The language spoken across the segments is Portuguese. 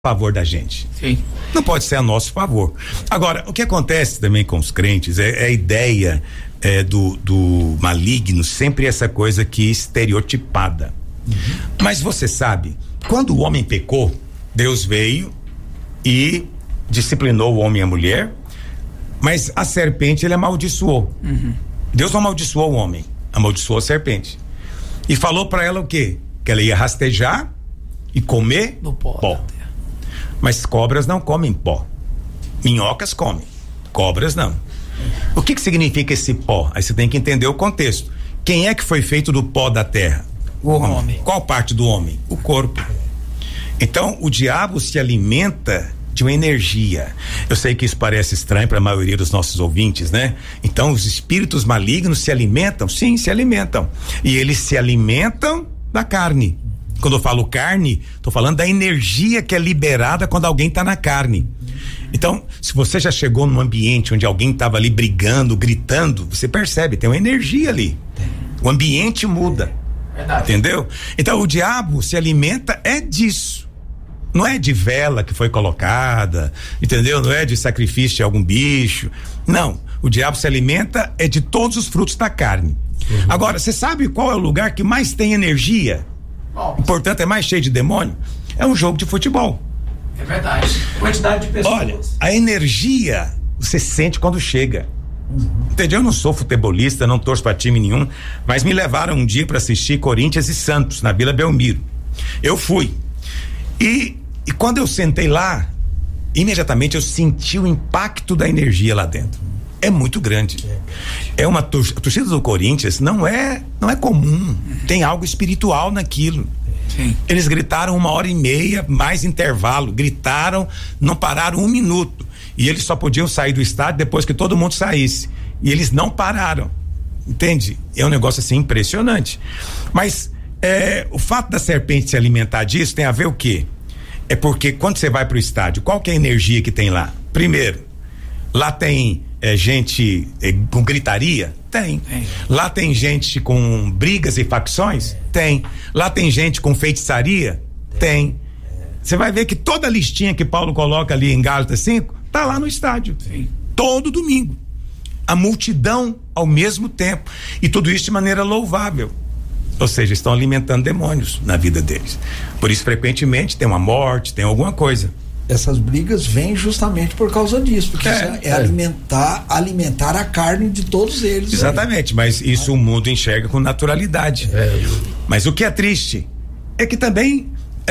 favor da gente. Sim. Não pode ser a nosso favor. Agora, o que acontece também com os crentes é a ideia do maligno, sempre essa coisa que estereotipada. Mas você sabe, quando o homem pecou, Deus veio e disciplinou o homem e a mulher, mas a serpente ele amaldiçoou. Deus não amaldiçoou o homem, amaldiçoou a serpente. E falou para ela o quê? Que ela ia rastejar e comer no pó. Mas cobras não comem pó. Minhocas comem. Cobras não. O que significa esse pó? Aí você tem que entender o contexto. Quem é que foi feito do pó da terra? O homem. Qual parte do homem? O corpo. Então, o diabo se alimenta de uma energia. Eu sei que isso parece estranho para a maioria dos nossos ouvintes, né? Então, os espíritos malignos se alimentam? Sim, se alimentam. E eles se alimentam da carne. Quando eu falo carne, tô falando da energia que é liberada quando alguém tá na carne. Então, se você já chegou num ambiente onde alguém tava ali brigando, gritando, você percebe, tem uma energia ali. O ambiente muda. Verdade. Entendeu? Então, o diabo se alimenta disso. Não é de vela que foi colocada, entendeu? Não é de sacrifício de algum bicho. Não. O diabo se alimenta de todos os frutos da carne. Agora, você sabe qual é o lugar que mais tem energia? E, portanto, é mais cheio de demônio? É um jogo de futebol. É verdade. Quantidade de pessoas. Olha, a energia você sente quando chega. Entendeu? Eu não sou futebolista, não torço pra time nenhum, mas me levaram um dia para assistir Corinthians e Santos na Vila Belmiro. Eu fui. E quando eu sentei lá, imediatamente eu senti o impacto da energia lá dentro. É muito grande. É uma a torcida do Corinthians não é comum. Tem algo espiritual naquilo. Sim. Eles gritaram 1h30, mais intervalo. Gritaram, não pararam 1 minuto. E eles só podiam sair do estádio depois que todo mundo saísse. E eles não pararam. Entende? É um negócio assim impressionante. Mas o fato da serpente se alimentar disso tem a ver o quê? É porque quando você vai pro estádio, qual que é a energia que tem lá? Primeiro, lá tem gente com gritaria? Tem. Lá tem gente com brigas e facções? Tem. Lá tem gente com feitiçaria? Tem. Você vai ver que toda a listinha que Paulo coloca ali em Gálatas 5 tá lá no estádio. Sim. Todo domingo. A multidão ao mesmo tempo. E tudo isso de maneira louvável. Ou seja, estão alimentando demônios na vida deles. Por isso, frequentemente, tem uma morte, tem alguma coisa. Essas brigas vêm justamente por causa disso, porque alimentar a carne de todos eles. Exatamente, mas isso o mundo enxerga com naturalidade. Mas o que é triste é que também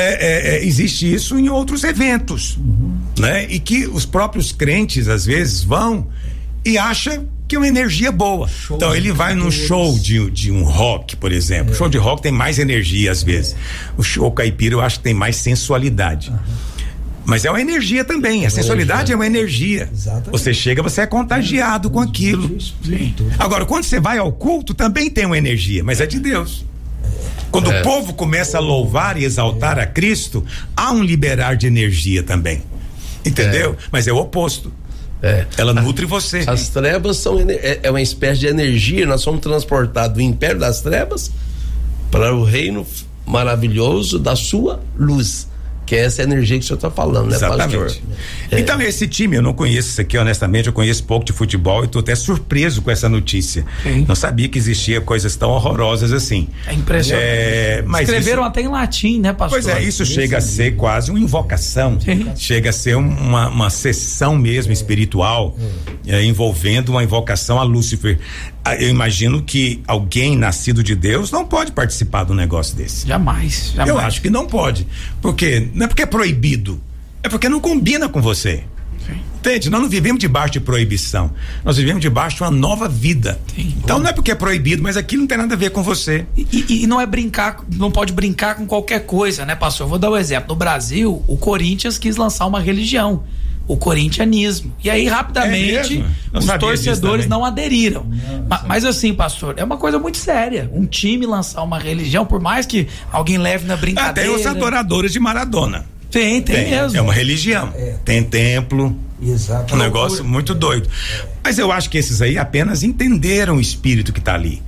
existe isso em outros eventos, né? E que os próprios crentes às vezes vão e acham que é uma energia boa. Então ele vai num show de um rock, por exemplo. O show de rock tem mais energia às vezes. O show caipira eu acho que tem mais sensualidade. Mas é uma energia também, a sensualidade é uma energia. Exatamente. Você chega, você é contagiado com aquilo. Agora, quando você vai ao culto, também tem uma energia, mas é de Deus. Quando o povo começa a louvar e exaltar a Cristo, há um liberar de energia também. Entendeu? Mas é o oposto. Ela nutre você. As trevas são uma espécie de energia. Nós somos transportados do império das trevas para o reino maravilhoso da sua luz. Que é essa energia que o senhor está falando, né, exatamente, pastor? Então, esse time, eu não conheço isso aqui, honestamente, eu conheço pouco de futebol e estou até surpreso com essa notícia. Sim. Não sabia que existia coisas tão horrorosas assim. É impressionante. Mas escreveram até em latim, né, pastor? Pois isso chega a ser quase uma invocação. Sim. Chega a ser uma sessão mesmo espiritual, envolvendo uma invocação a Lúcifer. Eu imagino que alguém nascido de Deus não pode participar de um negócio desse. Jamais. Eu acho que não pode. Porque não é porque é proibido, é porque não combina com você. Sim. Entende? Nós não vivemos debaixo de proibição, nós vivemos debaixo de uma nova vida. Sim. Então não é porque é proibido, mas aquilo não tem nada a ver com você. E não é brincar, não pode brincar com qualquer coisa, né, pastor? Eu vou dar um exemplo. No Brasil, o Corinthians quis lançar uma religião, o corintianismo. E aí, rapidamente, os torcedores não aderiram. Mas assim, pastor, é uma coisa muito séria. Um time lançar uma religião, por mais que alguém leve na brincadeira. Tem os adoradores de Maradona. Tem mesmo. É uma religião. Tem templo. Exato. Um negócio muito doido. Mas eu acho que esses aí apenas entenderam o espírito que está ali.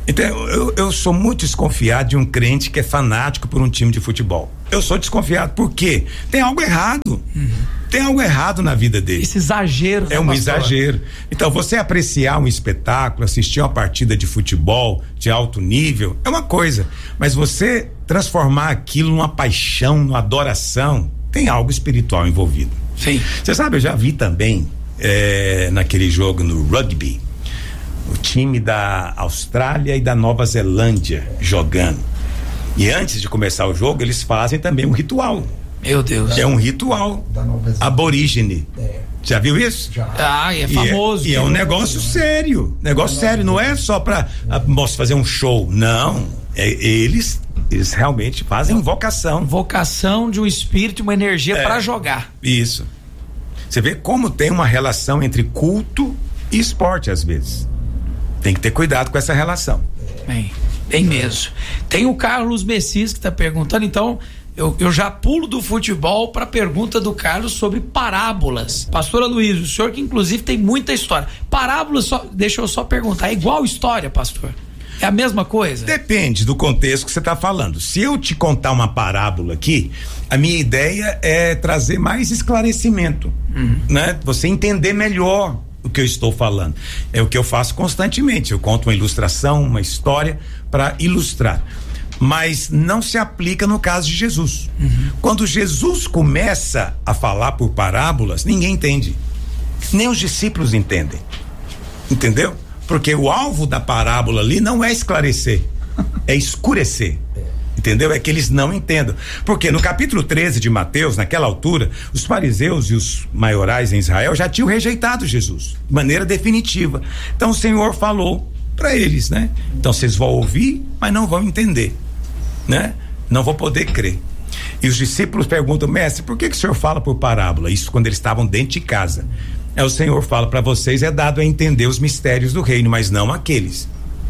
Então, eu sou muito desconfiado de um crente que é fanático por um time de futebol. Eu sou desconfiado porque tem algo errado. Tem algo errado na vida dele. Esse exagero. É um exagero. Então, você apreciar um espetáculo, assistir uma partida de futebol de alto nível, é uma coisa. Mas você transformar aquilo numa paixão, numa adoração, tem algo espiritual envolvido. Sim. Você sabe, eu já vi também naquele jogo no rugby, o time da Austrália e da Nova Zelândia jogando. E antes de começar o jogo, eles fazem também um ritual. Meu Deus. É um ritual aborígene. Já viu isso? Já. É famoso. E é um negócio sério. Negócio sério. Não é só pra fazer um show. Não. Eles realmente fazem invocação. Invocação de um espírito, uma energia para jogar. Isso. Você vê como tem uma relação entre culto e esporte às vezes. Tem que ter cuidado com essa relação. Tem mesmo. Tem o Carlos Messias que está perguntando, então eu já pulo do futebol para a pergunta do Carlos sobre parábolas. Pastora Luiz, o senhor que inclusive tem muita história. Parábolas, deixa eu só perguntar, é igual história, pastor? É a mesma coisa? Depende do contexto que você está falando. Se eu te contar uma parábola aqui, a minha ideia é trazer mais esclarecimento, né? Você entender melhor o que eu estou falando. É o que eu faço constantemente. Eu conto uma ilustração, uma história para ilustrar. Mas não se aplica no caso de Jesus. Quando Jesus começa a falar por parábolas, ninguém entende. Nem os discípulos entendem. Entendeu? Porque o alvo da parábola ali não é esclarecer, é escurecer. Entendeu? É que eles não entendam. Porque no capítulo 13 de Mateus, naquela altura, os fariseus e os maiorais em Israel já tinham rejeitado Jesus de maneira definitiva. Então o Senhor falou para eles, né? Então vocês vão ouvir, mas não vão entender, né? Não vão poder crer. E os discípulos perguntam: mestre, por que o Senhor fala por parábola? Isso quando eles estavam dentro de casa. O Senhor fala para vocês, é dado a entender os mistérios do reino, mas não aqueles.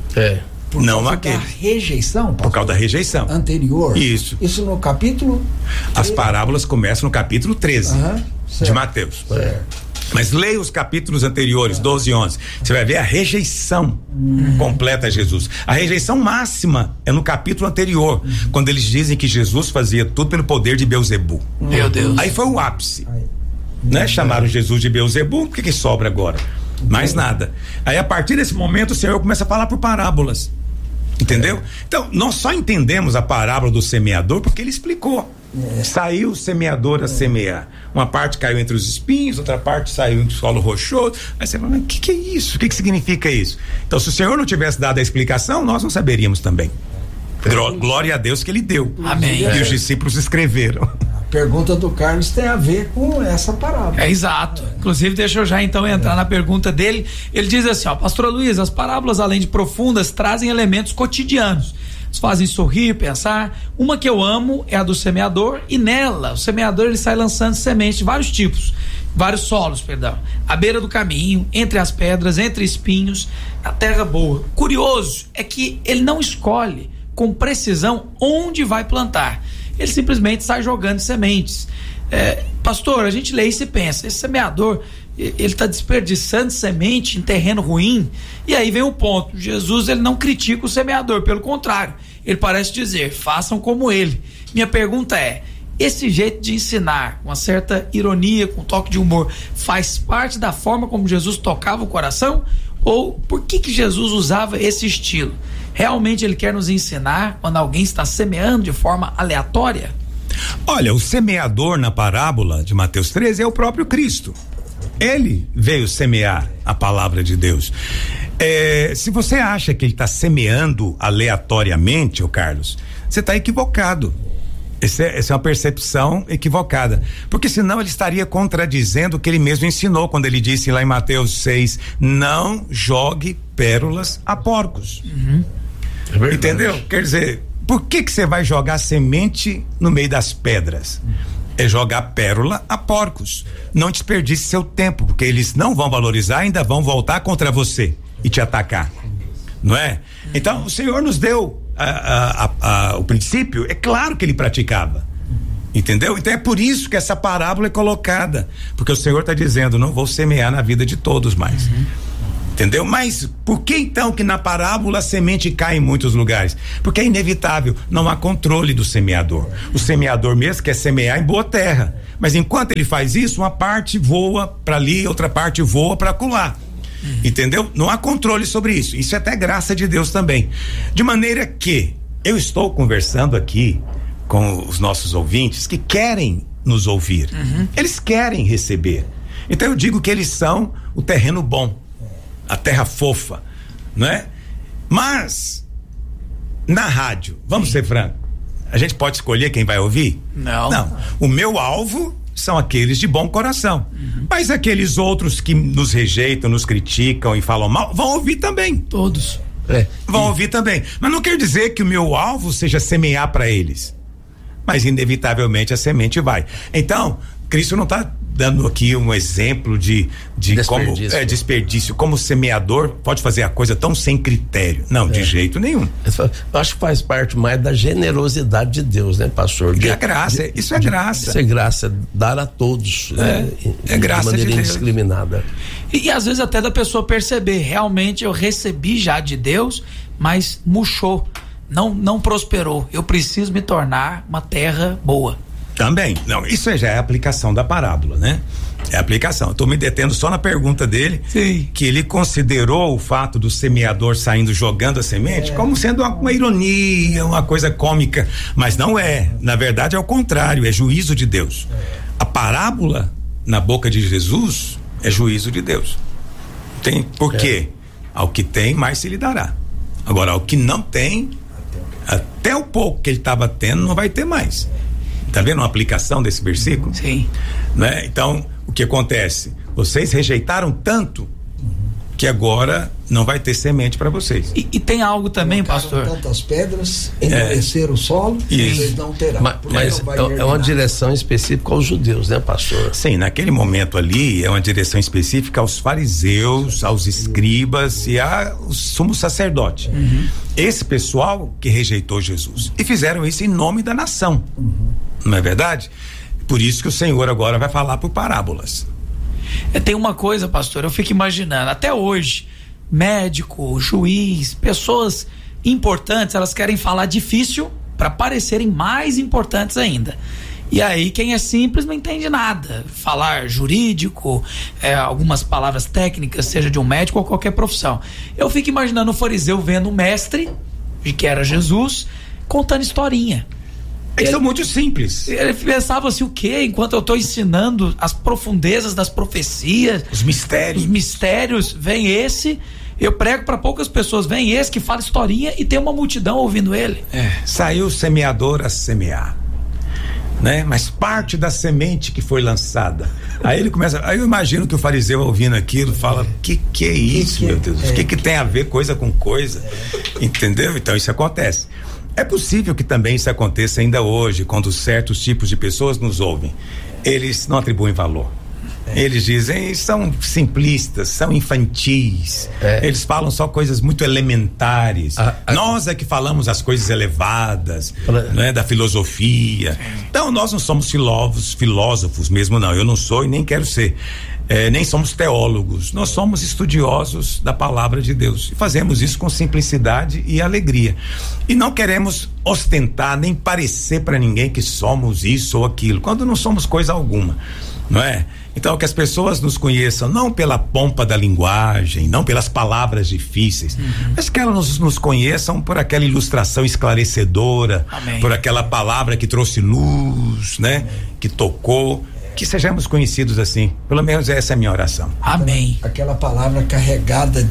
Não aqueles. Por causa da rejeição? Por causa da rejeição. Anterior? Isso. Isso no capítulo? As parábolas começam no capítulo 13 de Mateus. Mas leia os capítulos anteriores, 12 e 11. Você vai ver a rejeição completa a Jesus. A rejeição máxima é no capítulo anterior, quando eles dizem que Jesus fazia tudo pelo poder de Beelzebu. Meu Deus. Aí foi o ápice. Né? Chamaram Jesus de Beelzebu, o que sobra agora? Mais nada. Aí a partir desse momento o Senhor começa a falar por parábolas. Entendeu? Então, nós só entendemos a parábola do semeador porque ele explicou. Saiu o semeador a semear. Uma parte caiu entre os espinhos, outra parte saiu no solo rochoso. Aí você fala, o que é isso? O que significa isso? Então, se o Senhor não tivesse dado a explicação, nós não saberíamos também. Glória a Deus que ele deu. Amém. E os discípulos escreveram. A pergunta do Carlos tem a ver com essa parábola. Exato. Inclusive, deixa eu já então entrar na pergunta dele. Ele diz assim, pastora Luiz, as parábolas, além de profundas, trazem elementos cotidianos. Nos fazem sorrir, pensar. Uma que eu amo é a do semeador, e nela, o semeador ele sai lançando sementes de vários tipos, vários solos, perdão, à beira do caminho, entre as pedras, entre espinhos, a terra boa. Curioso é que ele não escolhe com precisão onde vai plantar. Ele simplesmente sai jogando sementes. Pastor, a gente lê isso e pensa, esse semeador, ele está desperdiçando semente em terreno ruim. E aí vem o ponto, Jesus ele não critica o semeador, pelo contrário, ele parece dizer, façam como ele. Minha pergunta é, esse jeito de ensinar, com uma certa ironia, com um toque de humor, faz parte da forma como Jesus tocava o coração? Ou por que Jesus usava esse estilo? Realmente ele quer nos ensinar quando alguém está semeando de forma aleatória? Olha, o semeador na parábola de Mateus 13 é o próprio Cristo. Ele veio semear a palavra de Deus. Se você acha que ele está semeando aleatoriamente, ô Carlos, você está equivocado. Essa é uma percepção equivocada, porque senão ele estaria contradizendo o que ele mesmo ensinou quando ele disse lá em Mateus 6, não jogue pérolas a porcos. Entendeu? Quer dizer, por que você vai jogar semente no meio das pedras? É jogar pérola a porcos. Não desperdice seu tempo, porque eles não vão valorizar, ainda vão voltar contra você e te atacar, não é? Então o Senhor nos deu o princípio, é claro que ele praticava, entendeu? Então é por isso que essa parábola é colocada, porque o Senhor está dizendo, não vou semear na vida de todos mais. Entendeu? Mas por que então que na parábola a semente cai em muitos lugares? Porque é inevitável, não há controle do semeador. O semeador mesmo quer semear em boa terra, mas enquanto ele faz isso, uma parte voa para ali, outra parte voa para acolá. Entendeu? Não há controle sobre isso. Isso é até graça de Deus também. De maneira que eu estou conversando aqui com os nossos ouvintes que querem nos ouvir. Eles querem receber. Então eu digo que eles são o terreno bom, a terra fofa, não é? Mas na rádio, vamos ser francos, a gente pode escolher quem vai ouvir? Não. O meu alvo são aqueles de bom coração. Mas aqueles outros que nos rejeitam, nos criticam e falam mal, vão ouvir também. Todos. Vão ouvir também. Mas não quer dizer que o meu alvo seja semear para eles. Mas inevitavelmente a semente vai. Então, Cristo não está dando aqui um exemplo de desperdício. Como desperdício, como o semeador pode fazer a coisa tão sem critério. Não, de jeito nenhum. Eu acho que faz parte mais da generosidade de Deus, né, pastor? E a graça, isso é graça. Isso é graça, dar a todos, né? É graça de maneira de Deus. indiscriminada. E às vezes até da pessoa perceber, realmente eu recebi já de Deus, mas murchou, não prosperou. Eu preciso me tornar uma terra boa. Também, não, isso já é a aplicação da parábola, né? É a aplicação. Eu tô me detendo só na pergunta dele. Sim. Que ele considerou o fato do semeador saindo jogando a semente como sendo uma ironia, uma coisa cômica, mas não é. Na verdade é o contrário, é juízo de Deus. A parábola na boca de Jesus é juízo de Deus. Por quê? Ao que tem, mais se lhe dará. Agora, ao que não tem, até o pouco que ele estava tendo, não vai ter mais. Tá vendo a aplicação desse versículo? Sim. Né? Então, o que acontece? Vocês rejeitaram tanto que agora não vai ter semente para vocês. E tem algo também, pastor. Tantas pedras, endureceram o solo, vocês não terão. Mas é uma direção específica aos judeus, né, pastor? Sim, naquele momento ali é uma direção específica aos fariseus, aos escribas e aos sumos sacerdotes. Esse pessoal que rejeitou Jesus. E fizeram isso em nome da nação. Não é verdade? Por isso que o Senhor agora vai falar por parábolas. Tem uma coisa, pastor, eu fico imaginando, até hoje, médico, juiz, pessoas importantes, elas querem falar difícil para parecerem mais importantes ainda. E aí quem é simples não entende nada. Falar jurídico, algumas palavras técnicas, seja de um médico ou qualquer profissão. Eu fico imaginando o fariseu vendo o mestre, que era Jesus, contando historinha. Eles são muito simples. Ele pensava assim, o quê? Enquanto eu estou ensinando as profundezas das profecias, os mistérios, vem esse, eu prego para poucas pessoas, vem esse que fala historinha e tem uma multidão ouvindo ele. Saiu o semeador a semear, né? Mas parte da semente que foi lançada. Aí eu imagino que o fariseu ouvindo aquilo fala, que é isso, meu Deus? O que tem a ver coisa com coisa? Entendeu? Então isso acontece. É possível que também isso aconteça ainda hoje, quando certos tipos de pessoas nos ouvem. Eles não atribuem valor. Eles dizem, são simplistas, são infantis. Eles falam só coisas muito elementares. Nós é que falamos as coisas elevadas, né, da filosofia. Então nós não somos filósofos mesmo não. Eu não sou e nem quero ser. Nem somos teólogos, nós somos estudiosos da palavra de Deus e fazemos isso com simplicidade e alegria e não queremos ostentar nem parecer para ninguém que somos isso ou aquilo, quando não somos coisa alguma, não é? Então que as pessoas nos conheçam não pela pompa da linguagem, não pelas palavras difíceis, mas que elas nos conheçam por aquela ilustração esclarecedora. Amém. Por aquela palavra que trouxe luz, né? Que tocou. Que sejamos conhecidos assim, pelo menos essa é a minha oração. Amém. Aquela palavra carregada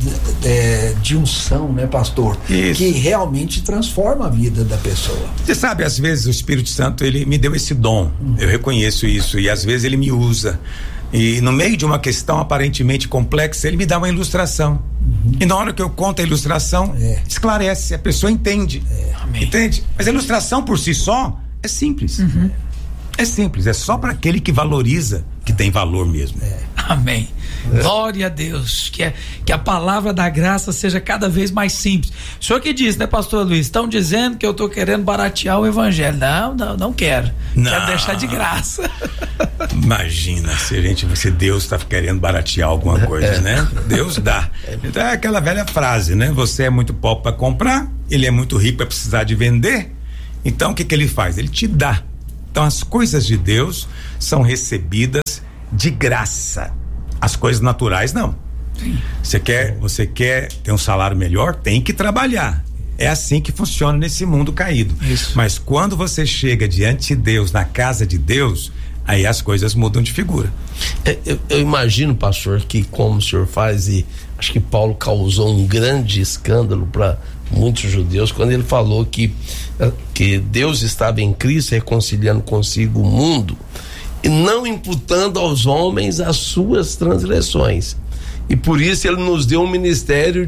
de unção, né, pastor? Isso. Que realmente transforma a vida da pessoa. Você sabe, às vezes o Espírito Santo, ele me deu esse dom, eu reconheço isso, e às vezes ele me usa, e no meio de uma questão aparentemente complexa, ele me dá uma ilustração, e na hora que eu conto a ilustração, esclarece, a pessoa entende, entende? Mas a ilustração por si só é simples. É simples, é só para aquele que valoriza, que tem valor mesmo. Amém. Glória a Deus, que a palavra da graça seja cada vez mais simples. O senhor que disse, né, pastor Luiz? Estão dizendo que eu estou querendo baratear o evangelho. Não quero. Não. Quero deixar de graça. Imagina se Deus está querendo baratear alguma coisa, né? Deus dá. Então é aquela velha frase, né? Você é muito pobre para comprar, ele é muito rico para precisar de vender. Então o que ele faz? Ele te dá. Então as coisas de Deus são recebidas de graça. As coisas naturais não. Você quer ter um salário melhor? Tem que trabalhar. É assim que funciona nesse mundo caído. Isso. Mas quando você chega diante de Deus, na casa de Deus, aí as coisas mudam de figura. Eu imagino, pastor, que como o senhor faz, e acho que Paulo causou um grande escândalo para muitos judeus quando ele falou que Deus estava em Cristo reconciliando consigo o mundo e não imputando aos homens as suas transgressões. E por isso ele nos deu um ministério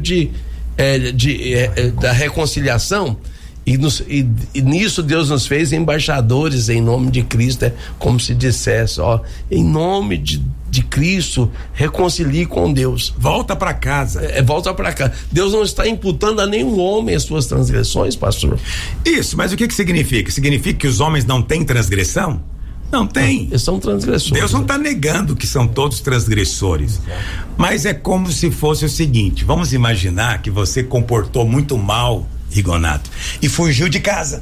da reconciliação. E nisso Deus nos fez embaixadores em nome de Cristo, como se dissesse, em nome de Cristo, reconcilie com Deus. Volta para casa. Volta para casa. Deus não está imputando a nenhum homem as suas transgressões, pastor. Isso, mas o que significa? Significa que os homens não têm transgressão? Não tem. Eles são transgressores. Deus não está negando que são todos transgressores. Mas é como se fosse o seguinte: vamos imaginar que você comportou muito mal, Rigonato, e fugiu de casa.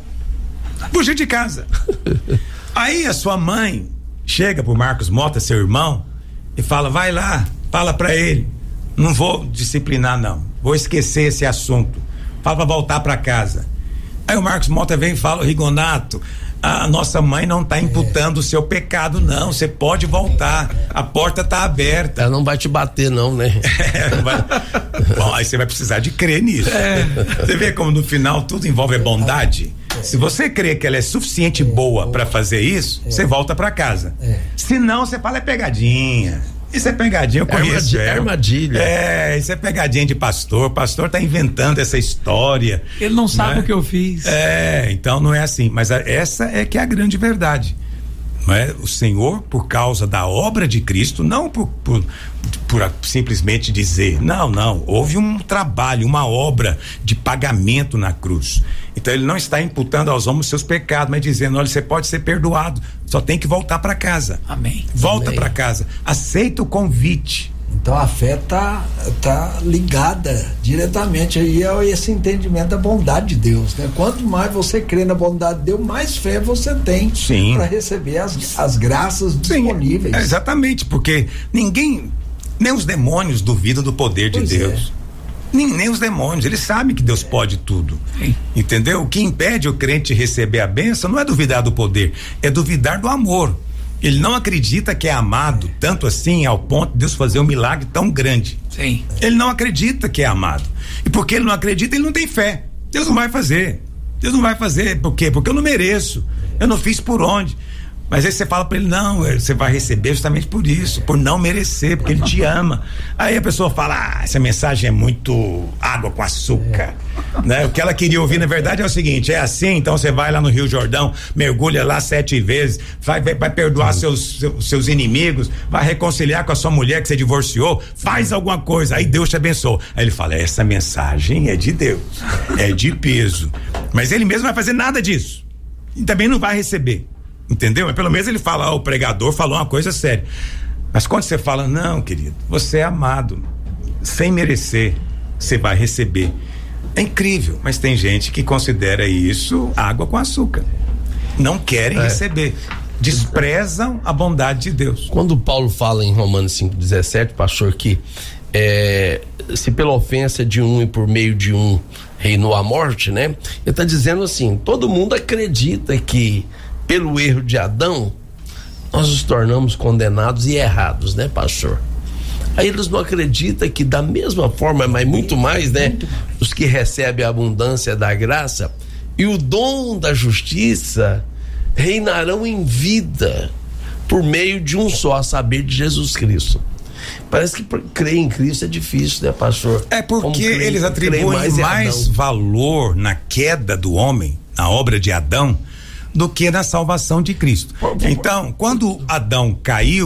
Aí a sua mãe chega pro Marcos Mota, seu irmão, e fala: vai lá, fala pra ele, não vou disciplinar não, vou esquecer esse assunto, fala pra voltar pra casa. Aí o Marcos Mota vem e fala: Rigonato, a nossa mãe não está imputando o seu pecado, não. Você pode voltar. A porta está aberta. Ela não vai te bater, não, né? Não vai. Bom, aí você vai precisar de crer nisso. Você vê como no final tudo envolve bondade? Se você crê que ela é suficiente boa para fazer isso, você volta para casa. Se não, você fala: é pegadinha. Isso é pegadinha, eu conheço. Armadilha. Isso é pegadinha de pastor. O pastor tá inventando essa história. Ele não sabe o que eu fiz. Então não é assim. Mas essa é que é a grande verdade. Não é? O Senhor, por causa da obra de Cristo, não por simplesmente dizer, não, houve um trabalho, uma obra de pagamento na cruz. Então ele não está imputando aos homens seus pecados, mas dizendo: olha, você pode ser perdoado, só tem que voltar para casa. Amém. Volta para casa, aceita o convite. Então a fé tá ligada diretamente aí a esse entendimento da bondade de Deus, né? Quanto mais você crê na bondade de Deus, mais fé você tem para receber as graças disponíveis. Exatamente, porque nem os demônios duvidam do poder de Deus. Nem os demônios, eles sabem que Deus pode tudo. Entendeu? O que impede o crente receber a bênção não é duvidar do poder, é duvidar do amor. Ele não acredita que é amado tanto assim ao ponto de Deus fazer um milagre tão grande. Sim. Ele não acredita que é amado. E porque ele não acredita, ele não tem fé. Deus não vai fazer. Por quê? Porque eu não mereço. Eu não fiz por onde. Mas aí você fala pra ele: não, você vai receber justamente por isso, por não merecer, porque ele te ama. Aí a pessoa fala: essa mensagem é muito água com açúcar, né? O que ela queria ouvir na verdade é o seguinte: é assim, então você vai lá no Rio Jordão, mergulha lá 7 vezes, vai perdoar seus inimigos, vai reconciliar com a sua mulher que você divorciou, faz alguma coisa, aí Deus te abençoa. Aí ele fala: essa mensagem é de Deus, é de peso. Mas ele mesmo não vai fazer nada disso e também não vai receber. Entendeu? Mas pelo menos ele fala: o pregador falou uma coisa séria. Mas quando você fala: não, querido, você é amado, sem merecer, você vai receber. É incrível, mas tem gente que considera isso água com açúcar. Não querem receber. Desprezam a bondade de Deus. Quando Paulo fala em Romanos 5,17, pastor, que se pela ofensa de um e por meio de um reinou a morte, né? Ele está dizendo assim: todo mundo acredita que pelo erro de Adão nós nos tornamos condenados e errados, né, pastor? Aí eles não acreditam que da mesma forma, mas muito mais, né, os que recebem a abundância da graça e o dom da justiça reinarão em vida por meio de um só, a saber, de Jesus Cristo. Parece que crer em Cristo é difícil, né, pastor? É porque eles atribuem mais valor na queda do homem, na obra de Adão, do que na salvação de Cristo. Então, quando Adão caiu,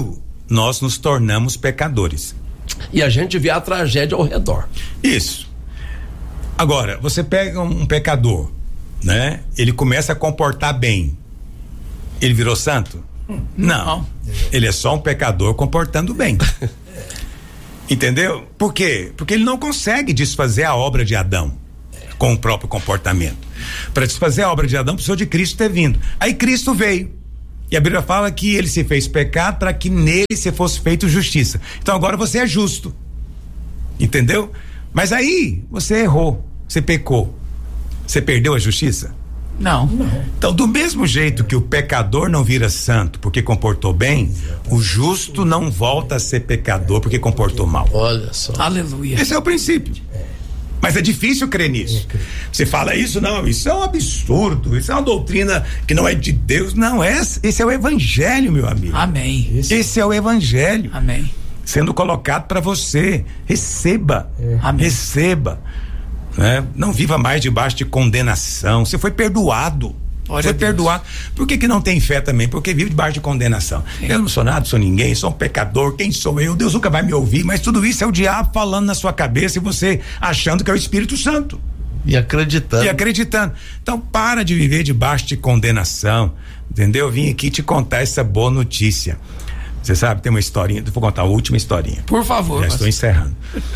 nós nos tornamos pecadores. E a gente vê a tragédia ao redor. Isso. Agora, você pega um pecador, né? Ele começa a comportar bem. Ele virou santo? Não. Ele é só um pecador comportando bem. Entendeu? Por quê? Porque ele não consegue desfazer a obra de Adão com o próprio comportamento. Para desfazer a obra de Adão, precisou de Cristo ter vindo. Aí Cristo veio. E a Bíblia fala que ele se fez pecado para que nele se fosse feito justiça. Então agora você é justo. Entendeu? Mas aí você errou, você pecou. Você perdeu a justiça? Não. Então, do mesmo jeito que o pecador não vira santo porque comportou bem, o justo não volta a ser pecador porque comportou mal. Olha só. Aleluia. Esse é o princípio. Mas é difícil crer nisso. Você fala isso, não, isso é um absurdo, isso é uma doutrina que não é de Deus. Não, esse é o evangelho, meu amigo. Amém. Esse é o evangelho. Amém. Sendo colocado para você. Receba. Amém. Receba. Né? Não viva mais debaixo de condenação. Você foi perdoado. Foi perdoado. Por que não tem fé também? Porque vive debaixo de condenação. Eu não sou nada, sou ninguém, sou um pecador, quem sou eu? Deus nunca vai me ouvir, mas tudo isso é o diabo falando na sua cabeça e você achando que é o Espírito Santo. E acreditando. Então para de viver debaixo de condenação, entendeu? Eu vim aqui te contar essa boa notícia. Você sabe, tem uma historinha, vou contar a última historinha. Por favor. Já estou encerrando.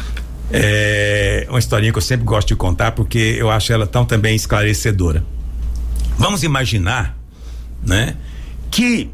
É uma historinha que eu sempre gosto de contar porque eu acho ela tão também esclarecedora. Vamos imaginar, né, que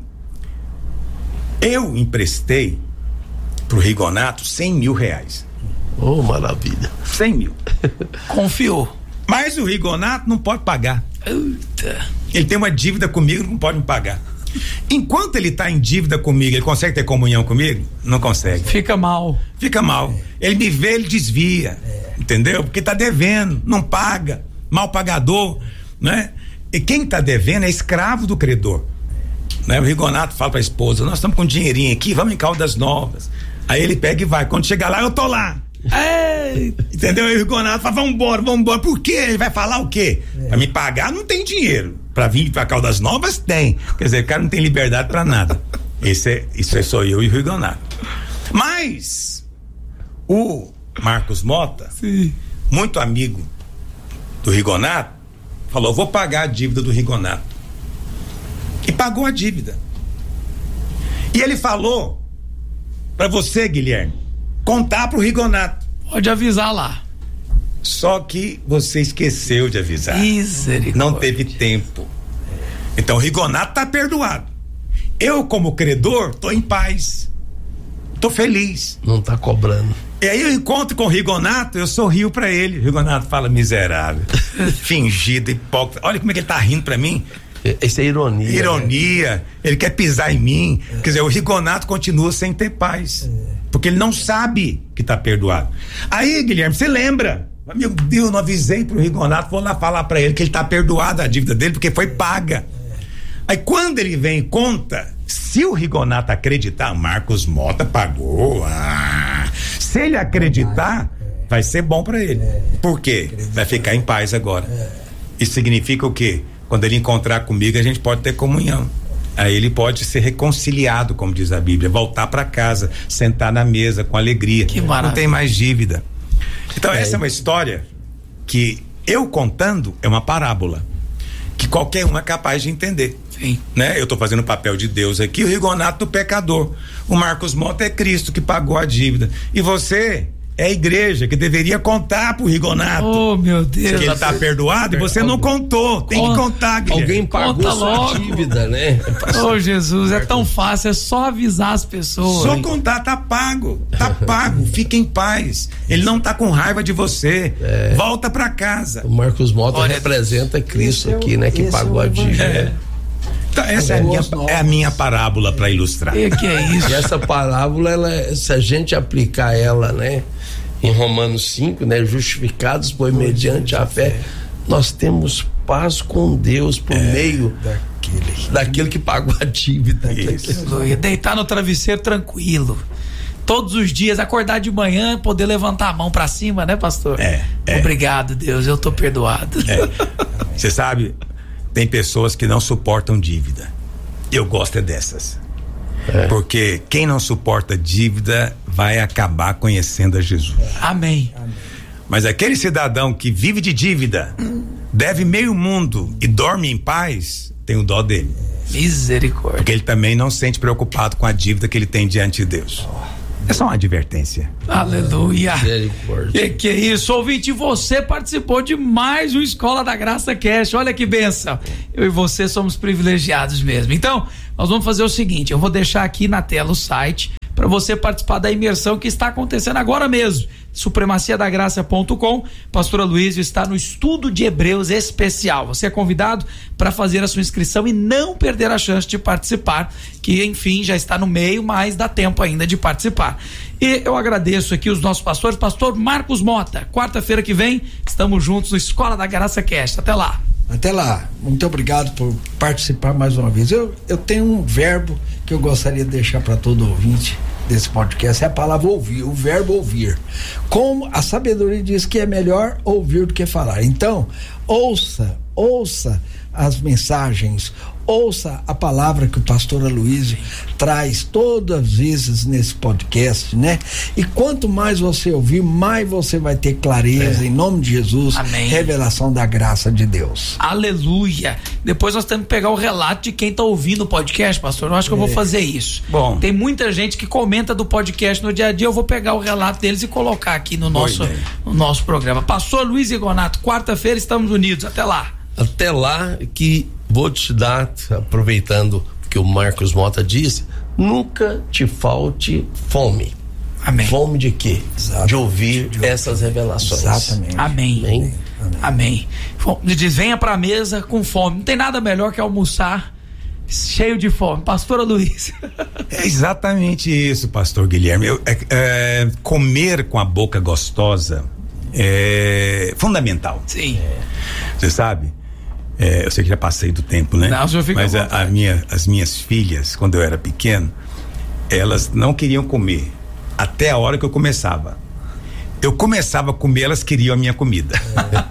eu emprestei pro Rigonato 100 mil reais. Oh, maravilha. 100 mil. Confiou. Mas o Rigonato não pode pagar. Eita. Ele tem uma dívida comigo, não pode me pagar. Enquanto ele tá em dívida comigo, ele consegue ter comunhão comigo? Não consegue. Fica mal. Ele me vê, ele desvia. Entendeu? Porque tá devendo, não paga. Mal pagador, né? E quem tá devendo é escravo do credor, né? O Rigonato fala pra esposa, nós estamos com um dinheirinho aqui, vamos em Caldas Novas. Aí ele pega e vai, quando chegar lá eu tô lá. Entendeu? Aí o Rigonato fala, vambora, por quê? Ele vai falar o quê? Pra me pagar não tem dinheiro, pra vir pra Caldas Novas tem, quer dizer, o cara não tem liberdade pra nada. Isso é só eu e o Rigonato. Mas o Marcos Mota, sim, muito amigo do Rigonato, falou, vou pagar a dívida do Rigonato. E pagou a dívida. E ele falou pra você, Guilherme, contar pro Rigonato. Pode avisar lá. Só que você esqueceu de avisar. Misericórdia. Não teve tempo. Então o Rigonato tá perdoado. Eu, como credor, tô em paz. Tô feliz. Não tá cobrando. E aí eu encontro com o Rigonato, eu sorrio pra ele. O Rigonato fala, miserável, fingido, hipócrita. Olha como é que ele tá rindo pra mim. Isso é ironia. Ironia, né? Ele quer pisar em mim. Quer dizer, o Rigonato continua sem ter paz. Porque ele não sabe que tá perdoado. Aí, Guilherme, você lembra? Meu Deus, não avisei pro Rigonato, vou lá falar pra ele que ele tá perdoado a dívida dele, porque foi paga. Aí quando ele vem e conta, se o Rigonato acreditar, Marcos Mota pagou, se ele acreditar, vai ser bom pra ele. Por quê? Vai ficar em paz agora. Isso significa o quê? Quando ele encontrar comigo, a gente pode ter comunhão. Aí ele pode ser reconciliado, como diz a Bíblia, voltar pra casa, sentar na mesa com alegria. Que maravilha. Não tem mais dívida. Então essa é uma história que eu contando é uma parábola que qualquer um é capaz de entender. Sim. Né? Eu tô fazendo o papel de Deus aqui, o Rigonato do pecador. O Marcos Mota é Cristo que pagou a dívida. E você é a igreja que deveria contar pro Rigonato. Oh, meu Deus. Que ele tá perdoado e você não contou. Tem que contar, Guilherme. Alguém pagou sua dívida, né? Oh, Jesus, é tão fácil, é só avisar as pessoas. Só contar, tá pago. Tá pago, fique em paz. Ele não tá com raiva de você. Volta pra casa. O Marcos Mota representa Cristo aqui, né? Que pagou a dívida. Então, essa é a minha parábola para ilustrar. Que é isso? E essa parábola, se a gente aplicar ela, né? Em Romanos 5, né? Justificados por mediante a fé, nós temos paz com Deus por meio daquele que pagou a dívida. Deitar no travesseiro tranquilo. Todos os dias, acordar de manhã, poder levantar a mão pra cima, né, pastor? Obrigado, Deus, eu tô perdoado. Você sabe, tem pessoas que não suportam dívida. Eu gosto dessas. Porque quem não suporta dívida vai acabar conhecendo a Jesus. Amém. Mas aquele cidadão que vive de dívida, deve meio mundo e dorme em paz, tem o dó dele. Misericórdia. Porque ele também não se sente preocupado com a dívida que ele tem diante de Deus. É só uma advertência. Aleluia. Que é isso, ouvinte, você participou de mais um Escola da Graça Cast. Olha que bênção. Eu e você somos privilegiados mesmo. Então, nós vamos fazer o seguinte, eu vou deixar aqui na tela o site para você participar da imersão que está acontecendo agora mesmo. supremaciadagraça.com. Pastor Aloysio está no estudo de Hebreus especial. Você é convidado para fazer a sua inscrição e não perder a chance de participar, que enfim já está no meio, mas dá tempo ainda de participar. E eu agradeço aqui os nossos pastores, pastor Marcos Mota. Quarta-feira que vem estamos juntos no Escola da Graça Cast. Até lá. Até lá, muito obrigado por participar mais uma vez. Eu tenho um verbo que eu gostaria de deixar para todo ouvinte desse podcast, é a palavra ouvir, o verbo ouvir. Como a sabedoria diz que é melhor ouvir do que falar. Então, ouça as mensagens, ouça a palavra que o pastor Aloysio traz todas as vezes nesse podcast, né? E quanto mais você ouvir, mais você vai ter clareza, em nome de Jesus. Amém. Revelação da graça de Deus. Aleluia. Depois nós temos que pegar o relato de quem está ouvindo o podcast, pastor. Eu acho que eu vou fazer isso. Bom. Tem muita gente que comenta do podcast no dia a dia, eu vou pegar o relato deles e colocar aqui no nosso programa. Pastor Luiz Igonato, quarta-feira estamos unidos. Até lá. Até lá, que vou te dar, aproveitando o que o Marcos Mota disse, nunca te falte fome. Amém. Fome de quê? De ouvir essas revelações. Exatamente. Amém. Amém. Ele diz, venha pra mesa com fome. Não tem nada melhor que almoçar cheio de fome. Pastor Aloysio. É exatamente isso, pastor Guilherme. Comer com a boca gostosa é fundamental. Sim. Você sabe? Eu sei que já passei do tempo, né? Não, já fica. Mas as minhas filhas, quando eu era pequeno, elas não queriam comer até a hora que eu começava. Eu começava a comer, elas queriam a minha comida.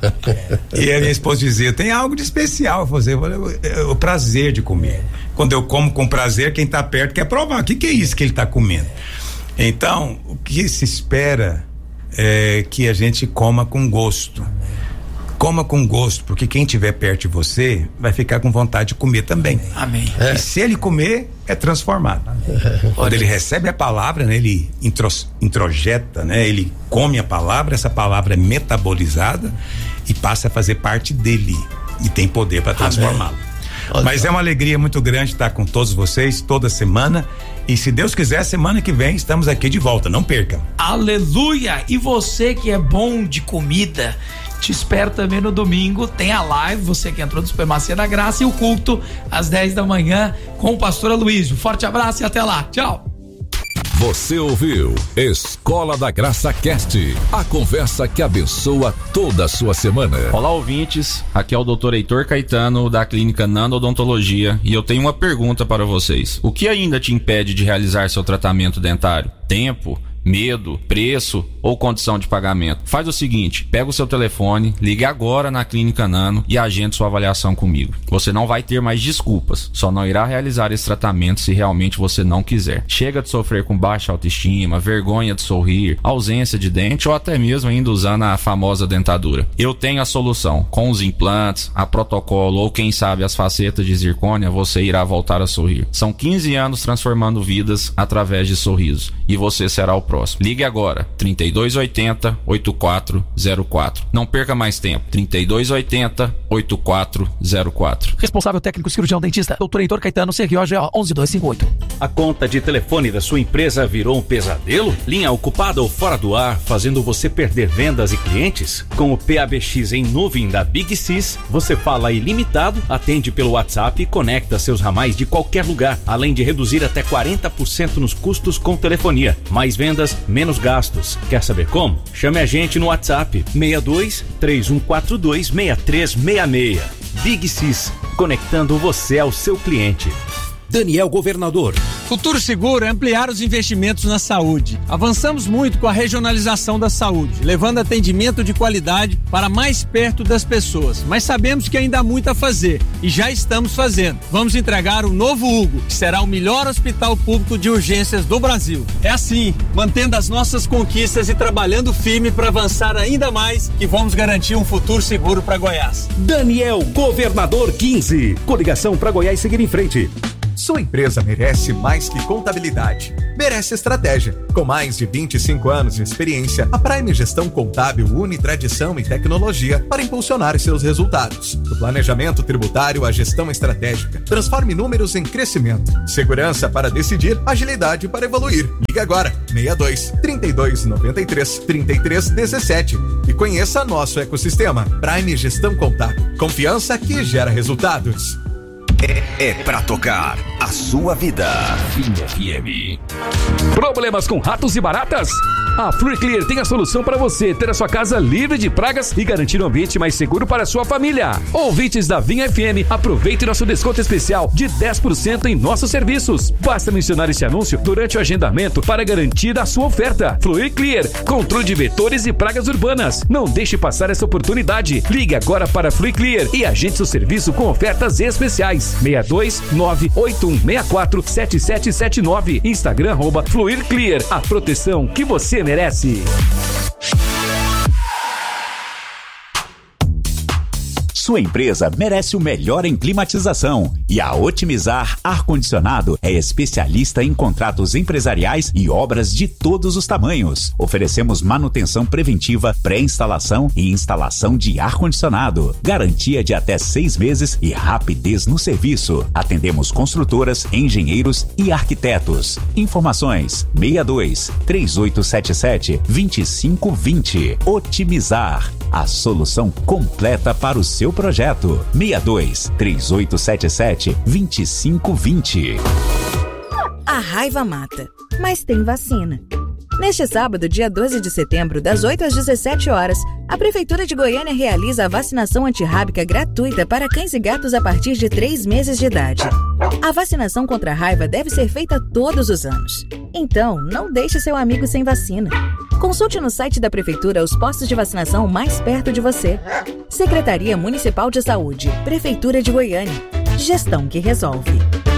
E a minha esposa dizia, tem algo de especial a fazer. Eu falei, o prazer de comer. Quando eu como com prazer, quem está perto quer provar. O que é isso que ele está comendo? Então, o que se espera é que a gente coma com gosto. Coma com gosto, porque quem estiver perto de você vai ficar com vontade de comer também. Amém. E se ele comer, é transformado. Quando ele recebe a palavra, né, ele introjeta, né, ele come a palavra, essa palavra é metabolizada e passa a fazer parte dele e tem poder para transformá-lo. Mas é uma alegria muito grande estar com todos vocês toda semana. E se Deus quiser, semana que vem estamos aqui de volta, não perca. Aleluia! E você que é bom de comida, te espero também no domingo, tem a live, você que entrou no Supremacia da Graça, e o culto às 10 da manhã com o pastor Aloysio. Forte abraço e até lá, tchau. Você ouviu Escola da Graça Cast, a conversa que abençoa toda a sua semana. Olá, ouvintes, aqui é o Dr. Heitor Caetano da Clínica Nando Odontologia e eu tenho uma pergunta para vocês. O que ainda te impede de realizar seu tratamento dentário? Tempo? Medo, preço ou condição de pagamento? Faz o seguinte, pega o seu telefone, ligue agora na Clínica Nano e agende sua avaliação comigo. Você não vai ter mais desculpas, só não irá realizar esse tratamento se realmente você não quiser. Chega de sofrer com baixa autoestima, vergonha de sorrir, ausência de dente ou até mesmo ainda usando a famosa dentadura. Eu tenho a solução. Com os implantes, a protocolo ou quem sabe as facetas de zircônia, você irá voltar a sorrir. São 15 anos transformando vidas através de sorrisos e você será o próximo. Ligue agora, 3280-8404. Não perca mais tempo, 3280-8404. Responsável técnico cirurgião dentista, Dr. Heitor Caetano, CROGO 11258. A conta de telefone da sua empresa virou um pesadelo? Linha ocupada ou fora do ar, fazendo você perder vendas e clientes? Com o PABX em nuvem da Big Sys, você fala ilimitado, atende pelo WhatsApp e conecta seus ramais de qualquer lugar, além de reduzir até 40% nos custos com telefonia. Mais vendas, menos gastos. Quer saber como? Chame a gente no WhatsApp 62-3142-6366. Big Sys, conectando você ao seu cliente. Daniel Governador. Futuro Seguro é ampliar os investimentos na saúde. Avançamos muito com a regionalização da saúde, levando atendimento de qualidade para mais perto das pessoas. Mas sabemos que ainda há muito a fazer e já estamos fazendo. Vamos entregar o novo Hugo, que será o melhor hospital público de urgências do Brasil. É assim, mantendo as nossas conquistas e trabalhando firme para avançar ainda mais, que vamos garantir um futuro seguro para Goiás. Daniel Governador 15. Coligação para Goiás seguir em frente. Sua empresa merece mais que contabilidade. Merece estratégia. Com mais de 25 anos de experiência, a Prime Gestão Contábil une tradição e tecnologia para impulsionar seus resultados. Do planejamento tributário à gestão estratégica. Transforme números em crescimento. Segurança para decidir, agilidade para evoluir. Ligue agora, 62 32 93 33 17 e conheça nosso ecossistema. Prime Gestão Contábil. Confiança que gera resultados. É pra tocar a sua vida. FM. Problemas com ratos e baratas? A Flui Clear tem a solução para você ter a sua casa livre de pragas e garantir um ambiente mais seguro para a sua família. Ouvintes da Vinha FM, aproveite nosso desconto especial de 10% em nossos serviços. Basta mencionar esse anúncio durante o agendamento para garantir a sua oferta. Flui Clear, controle de vetores e pragas urbanas. Não deixe passar essa oportunidade. Ligue agora para Flui Clear e agende seu serviço com ofertas especiais. 62981647779. Instagram @Fluir Clear. A proteção que você merece. Sua empresa merece o melhor em climatização e a Otimizar Ar-Condicionado é especialista em contratos empresariais e obras de todos os tamanhos. Oferecemos manutenção preventiva, pré-instalação e instalação de ar-condicionado. Garantia de até 6 meses e rapidez no serviço. Atendemos construtoras, engenheiros e arquitetos. Informações 62 3877 2520. Otimizar, a solução completa para o seu projeto. 62 3877 2520. A raiva mata, mas tem vacina. Neste sábado, dia 12 de setembro, das 8 às 17 horas, a Prefeitura de Goiânia realiza a vacinação antirrábica gratuita para cães e gatos a partir de 3 meses de idade. A vacinação contra a raiva deve ser feita todos os anos. Então, não deixe seu amigo sem vacina. Consulte no site da Prefeitura os postos de vacinação mais perto de você. Secretaria Municipal de Saúde, Prefeitura de Goiânia. Gestão que resolve.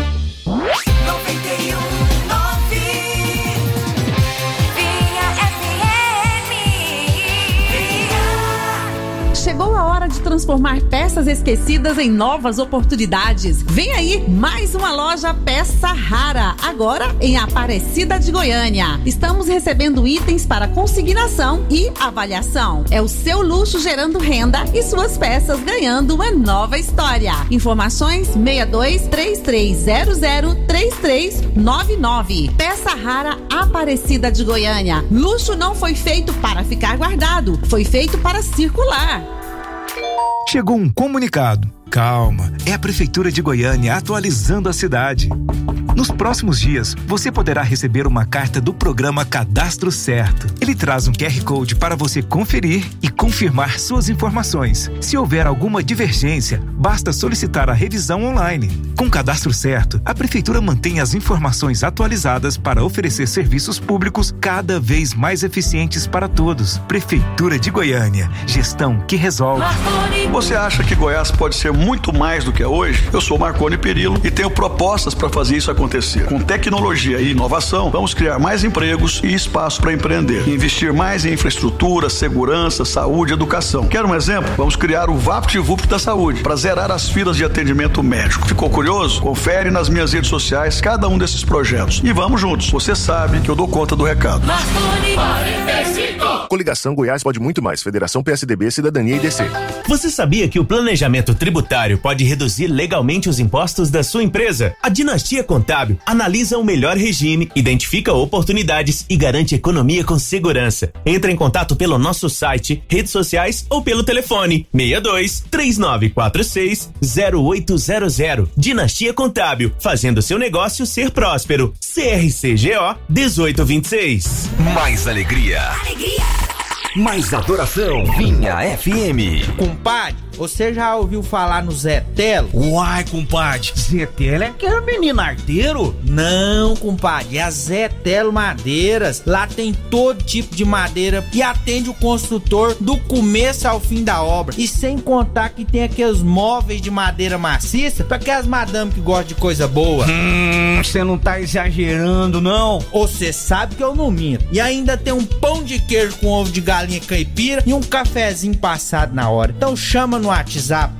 Chegou a hora de transformar peças esquecidas em novas oportunidades. Vem aí mais uma loja Peça Rara, agora em Aparecida de Goiânia. Estamos recebendo itens para consignação e avaliação. É o seu luxo gerando renda e suas peças ganhando uma nova história. Informações 62 3300 3399. Peça Rara, Aparecida de Goiânia. Luxo não foi feito para ficar guardado, foi feito para circular. Chegou um comunicado. Calma, é a Prefeitura de Goiânia atualizando a cidade. Nos próximos dias, você poderá receber uma carta do programa Cadastro Certo. Ele traz um QR Code para você conferir e confirmar suas informações. Se houver alguma divergência, basta solicitar a revisão online. Com Cadastro Certo, a Prefeitura mantém as informações atualizadas para oferecer serviços públicos cada vez mais eficientes para todos. Prefeitura de Goiânia, gestão que resolve. Você acha que Goiás pode ser muito mais do que é hoje? Eu sou Marconi Perillo e tenho propostas para fazer isso acontecer. Com tecnologia e inovação, vamos criar mais empregos e espaço para empreender. Investir mais em infraestrutura, segurança, saúde e educação. Quer um exemplo? Vamos criar o VaptVupt da saúde para zerar as filas de atendimento médico. Ficou curioso? Confere nas minhas redes sociais cada um desses projetos. E vamos juntos. Você sabe que eu dou conta do recado. Coligação Goiás pode muito mais. Federação PSDB, Cidadania e DC. Você sabia que o planejamento tributário pode reduzir legalmente os impostos da sua empresa? A Dinastia Contábil analisa o melhor regime, identifica oportunidades e garante economia com segurança. Entre em contato pelo nosso site, redes sociais ou pelo telefone 62 3946 0800. Dinastia Contábil, fazendo seu negócio ser próspero. CRCGO 1826. Mais alegria. Mais adoração. Vinha FM. Compadre, você já ouviu falar no Zé Telo? Uai, compadre, Zé Telo é aquele menino arteiro? Não, compadre, é a Zé Telo Madeiras. Lá tem todo tipo de madeira e atende o construtor do começo ao fim da obra. E sem contar que tem aqueles móveis de madeira maciça pra aquelas madame que gostam de coisa boa. Você não tá exagerando, não? Você sabe que eu não minto. E ainda tem um pão de queijo com ovo de galinha caipira e um cafezinho passado na hora. Então chama no WhatsApp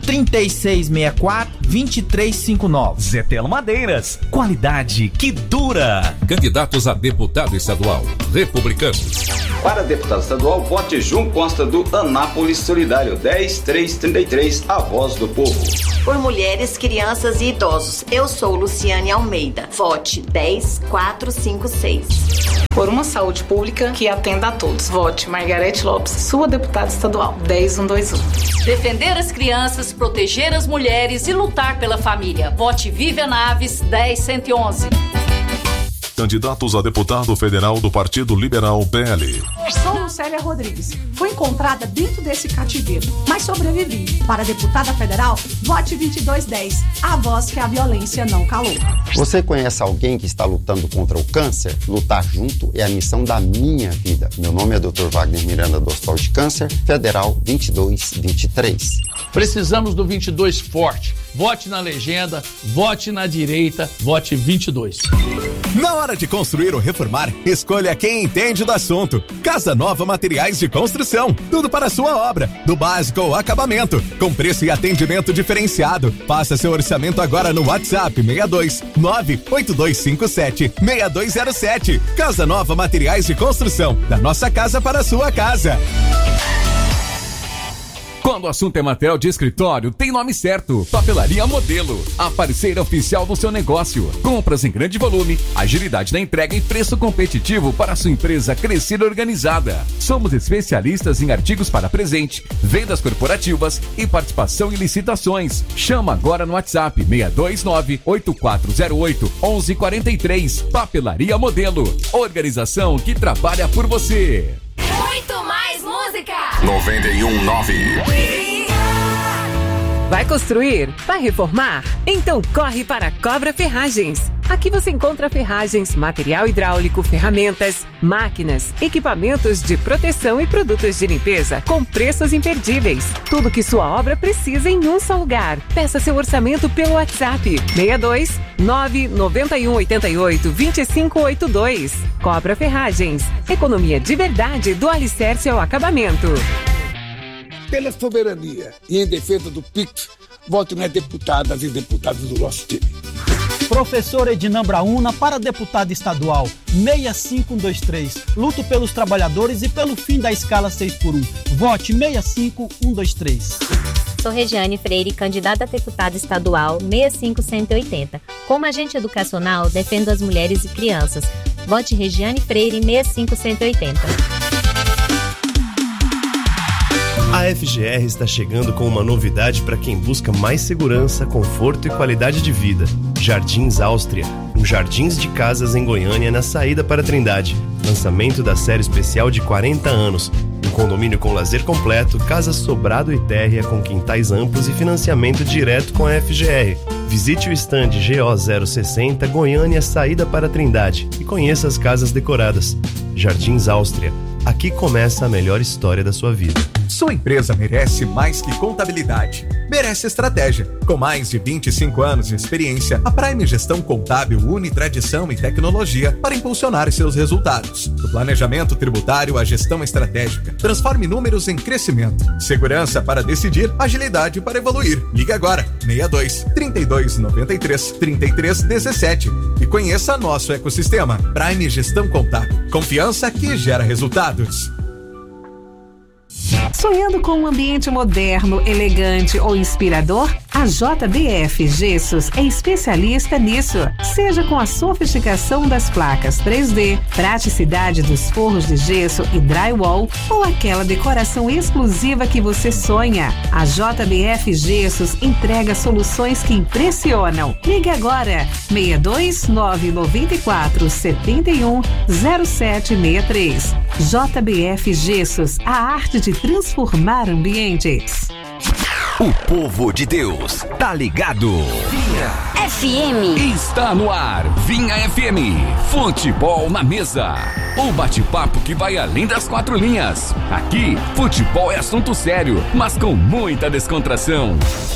3664-2359. Zé Telo Madeiras, qualidade que dura. Candidatos a deputado estadual, republicanos. Para deputado estadual, vote João Costa do Anápolis Solidário, 10333, a voz do povo. Por mulheres, crianças e idosos, eu sou Luciane Almeida. Vote 10456. Por uma saúde pública que atenda a todos. Vote Margarete Lopes, sua deputada estadual, 10121. Defender as crianças, proteger as mulheres e lutar pela família. Vote Vivian Naves, 10111. Candidatos a deputado federal do Partido Liberal PL. Sou Lucélia Rodrigues. Fui encontrada dentro desse cativeiro, mas sobrevivi. Para deputada federal, vote 2210. A voz que a violência não calou. Você conhece alguém que está lutando contra o câncer? Lutar junto é a missão da minha vida. Meu nome é Dr. Wagner Miranda do Hospital de Câncer, Federal 2223. Precisamos do 22 forte. Vote na legenda, vote na direita, vote 22. Na hora de construir ou reformar, escolha quem entende do assunto. Casa Nova Materiais de Construção. Tudo para a sua obra, do básico ao acabamento, com preço e atendimento diferenciado. Faça seu orçamento agora no WhatsApp 62 98257 6207. Casa Nova Materiais de Construção. Da nossa casa para a sua casa. Quando o assunto é material de escritório, tem nome certo. Papelaria Modelo, a parceira oficial do seu negócio. Compras em grande volume, agilidade na entrega e preço competitivo para a sua empresa crescer organizada. Somos especialistas em artigos para presente, vendas corporativas e participação em licitações. Chama agora no WhatsApp 629-8408-1143. Papelaria Modelo, organização que trabalha por você. Muito mais música. 91.9. Vai construir? Vai reformar? Então corre para Cobra Ferragens. Aqui você encontra ferragens, material hidráulico, ferramentas, máquinas, equipamentos de proteção e produtos de limpeza com preços imperdíveis. Tudo que sua obra precisa em um só lugar. Peça seu orçamento pelo WhatsApp 62 991 88 2582. Cobra Ferragens. Economia de verdade do alicerce ao acabamento. Pela soberania e em defesa do PIX, vote nas deputadas e deputados do nosso time. Professora Edinã Brauna para deputada estadual 65123. Luto pelos trabalhadores e pelo fim da escala 6x1. Vote 65123. Sou Regiane Freire, candidata a deputada estadual 65180. Como agente educacional, defendo as mulheres e crianças. Vote Regiane Freire 65180. A FGR está chegando com uma novidade para quem busca mais segurança, conforto e qualidade de vida. Jardins Áustria, um jardins de casas em Goiânia na saída para Trindade. Lançamento da série especial de 40 anos. Um condomínio com lazer completo, casa sobrado e térrea com quintais amplos e financiamento direto com a FGR. Visite o stand GO060 Goiânia saída para Trindade e conheça as casas decoradas. Jardins Áustria. Aqui começa a melhor história da sua vida. Sua empresa merece mais que contabilidade. Merece estratégia. Com mais de 25 anos de experiência, a Prime Gestão Contábil une tradição e tecnologia para impulsionar seus resultados. Do planejamento tributário à gestão estratégica. Transforme números em crescimento. Segurança para decidir, agilidade para evoluir. Ligue agora, 62 3293 3317 e conheça nosso ecossistema. Prime Gestão Contábil. Confiança que gera resultados. Sonhando com um ambiente moderno, elegante ou inspirador? A JBF Gessos é especialista nisso. Seja com a sofisticação das placas 3D, praticidade dos forros de gesso e drywall ou aquela decoração exclusiva que você sonha. A JBF Gessos entrega soluções que impressionam. Ligue agora, 62994 71 0763. JBF Gessos, a arte de transformar ambientes. O povo de Deus tá ligado. Vinha FM. Está no ar, Vinha FM. Futebol na mesa. O bate-papo que vai além das 4 linhas. Aqui, futebol é assunto sério, mas com muita descontração.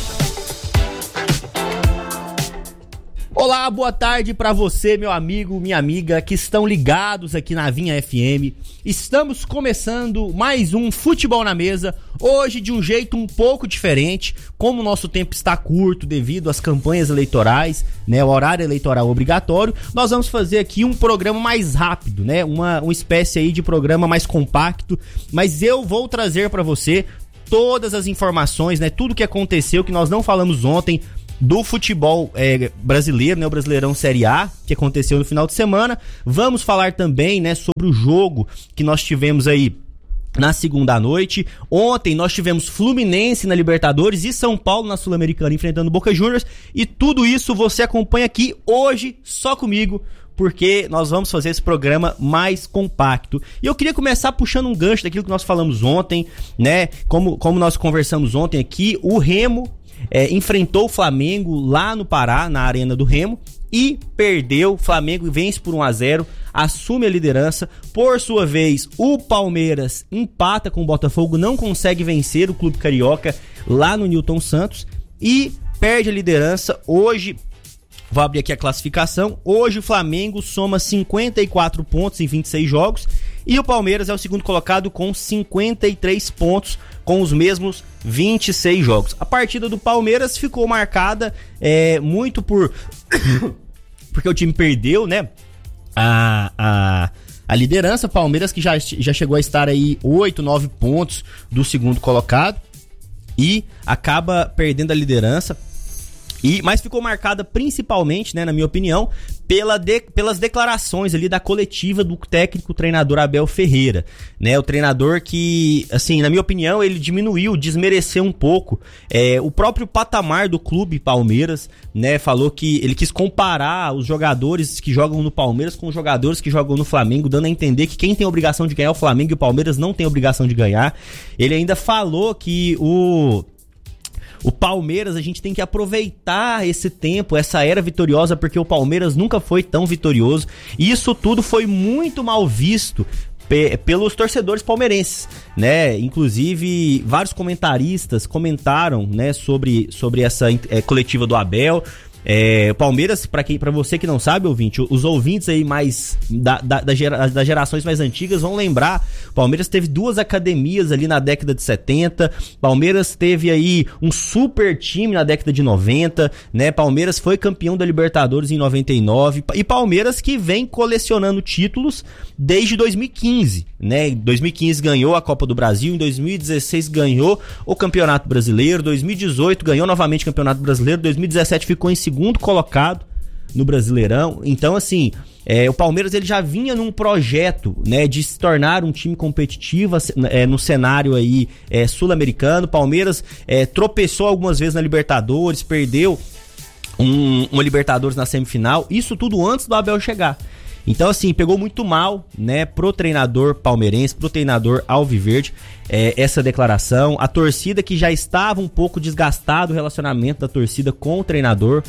Olá, boa tarde para você, meu amigo, minha amiga, que estão ligados aqui na Vinha FM. Estamos começando mais um Futebol na Mesa, hoje de um jeito um pouco diferente, como o nosso tempo está curto devido às campanhas eleitorais, né, o horário eleitoral obrigatório, nós vamos fazer aqui um programa mais rápido, né, uma espécie aí de programa mais compacto, mas eu vou trazer para você todas as informações, né, tudo que aconteceu, que nós não falamos ontem, do futebol brasileiro, né, o Brasileirão Série A, que aconteceu no final de semana. Vamos falar também, né, sobre o jogo que nós tivemos aí na segunda noite. Ontem nós tivemos Fluminense na Libertadores e São Paulo na Sul-Americana enfrentando Boca Juniors. E tudo isso você acompanha aqui hoje só comigo, porque nós vamos fazer esse programa mais compacto. E eu queria começar puxando um gancho daquilo que nós falamos ontem, né, como nós conversamos ontem aqui, o Remo enfrentou o Flamengo lá no Pará, na Arena do Remo, e perdeu. O Flamengo vence por 1-0, assume a liderança. Por sua vez, o Palmeiras empata com o Botafogo, não consegue vencer o Clube Carioca lá no Newton Santos e perde a liderança. Hoje, vou abrir aqui a classificação, hoje o Flamengo soma 54 pontos em 26 jogos e o Palmeiras é o segundo colocado com 53 pontos, com os mesmos 26 jogos. A partida do Palmeiras ficou marcada muito porque o time perdeu, né, a liderança. Palmeiras que já chegou a estar aí 8, 9 pontos do segundo colocado e acaba perdendo a liderança. Mas ficou marcada principalmente, né, na minha opinião, pelas declarações ali da coletiva do técnico treinador Abel Ferreira, né, o treinador que, assim, na minha opinião, ele desmereceu um pouco o próprio patamar do clube Palmeiras, né, falou que ele quis comparar os jogadores que jogam no Palmeiras com os jogadores que jogam no Flamengo, dando a entender que quem tem a obrigação de ganhar é o Flamengo e o Palmeiras não tem a obrigação de ganhar. Ele ainda falou que o Palmeiras, a gente tem que aproveitar esse tempo, essa era vitoriosa, porque o Palmeiras nunca foi tão vitorioso. E isso tudo foi muito mal visto pelos torcedores palmeirenses, né? Inclusive, vários comentaristas comentaram, né, sobre essa coletiva do Abel. Palmeiras, para você que não sabe, ouvinte, os ouvintes aí mais das gerações mais antigas vão lembrar, Palmeiras teve 2 academias ali na década de 70, Palmeiras teve aí um super time na década de 90, né? Palmeiras foi campeão da Libertadores em 99 e Palmeiras que vem colecionando títulos desde 2015, né? Em 2015 ganhou a Copa do Brasil, em 2016 ganhou o Campeonato Brasileiro, 2018 ganhou novamente o Campeonato Brasileiro, 2017 ficou em segundo colocado no Brasileirão. Então, assim, o Palmeiras ele já vinha num projeto, né, de se tornar um time competitivo no cenário aí sul-americano. Palmeiras tropeçou algumas vezes na Libertadores, perdeu uma Libertadores na semifinal, isso tudo antes do Abel chegar. Então, assim, pegou muito mal, né, pro treinador palmeirense, pro treinador alviverde, essa declaração. A torcida que já estava um pouco desgastada, o relacionamento da torcida com o treinador,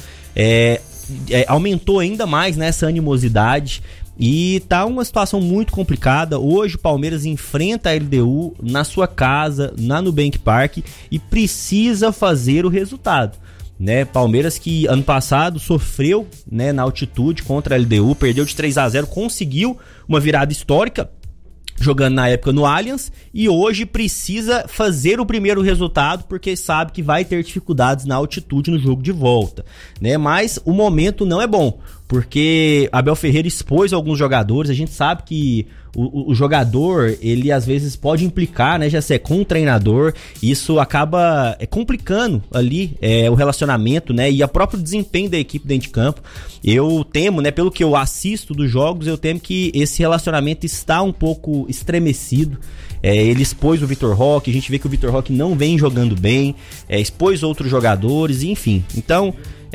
aumentou ainda mais nessa animosidade. E tá uma situação muito complicada. Hoje o Palmeiras enfrenta a LDU na sua casa, na Nubank Park, e precisa fazer o resultado, né? Palmeiras que ano passado sofreu, né, na altitude contra a LDU, perdeu de 3-0, conseguiu uma virada histórica jogando na época no Allianz, e hoje precisa fazer o primeiro resultado porque sabe que vai ter dificuldades na altitude no jogo de volta, né? Mas o momento não é bom, porque Abel Ferreira expôs alguns jogadores. A gente sabe que o jogador, ele às vezes pode implicar, né, já ser com o treinador, isso acaba complicando ali o relacionamento, né, e o próprio desempenho da equipe dentro de campo. Eu temo, né, pelo que eu assisto dos jogos, eu temo que esse relacionamento está um pouco estremecido. Ele expôs o Vitor Roque, a gente vê que o Vitor Roque não vem jogando bem, expôs outros jogadores, enfim. Então,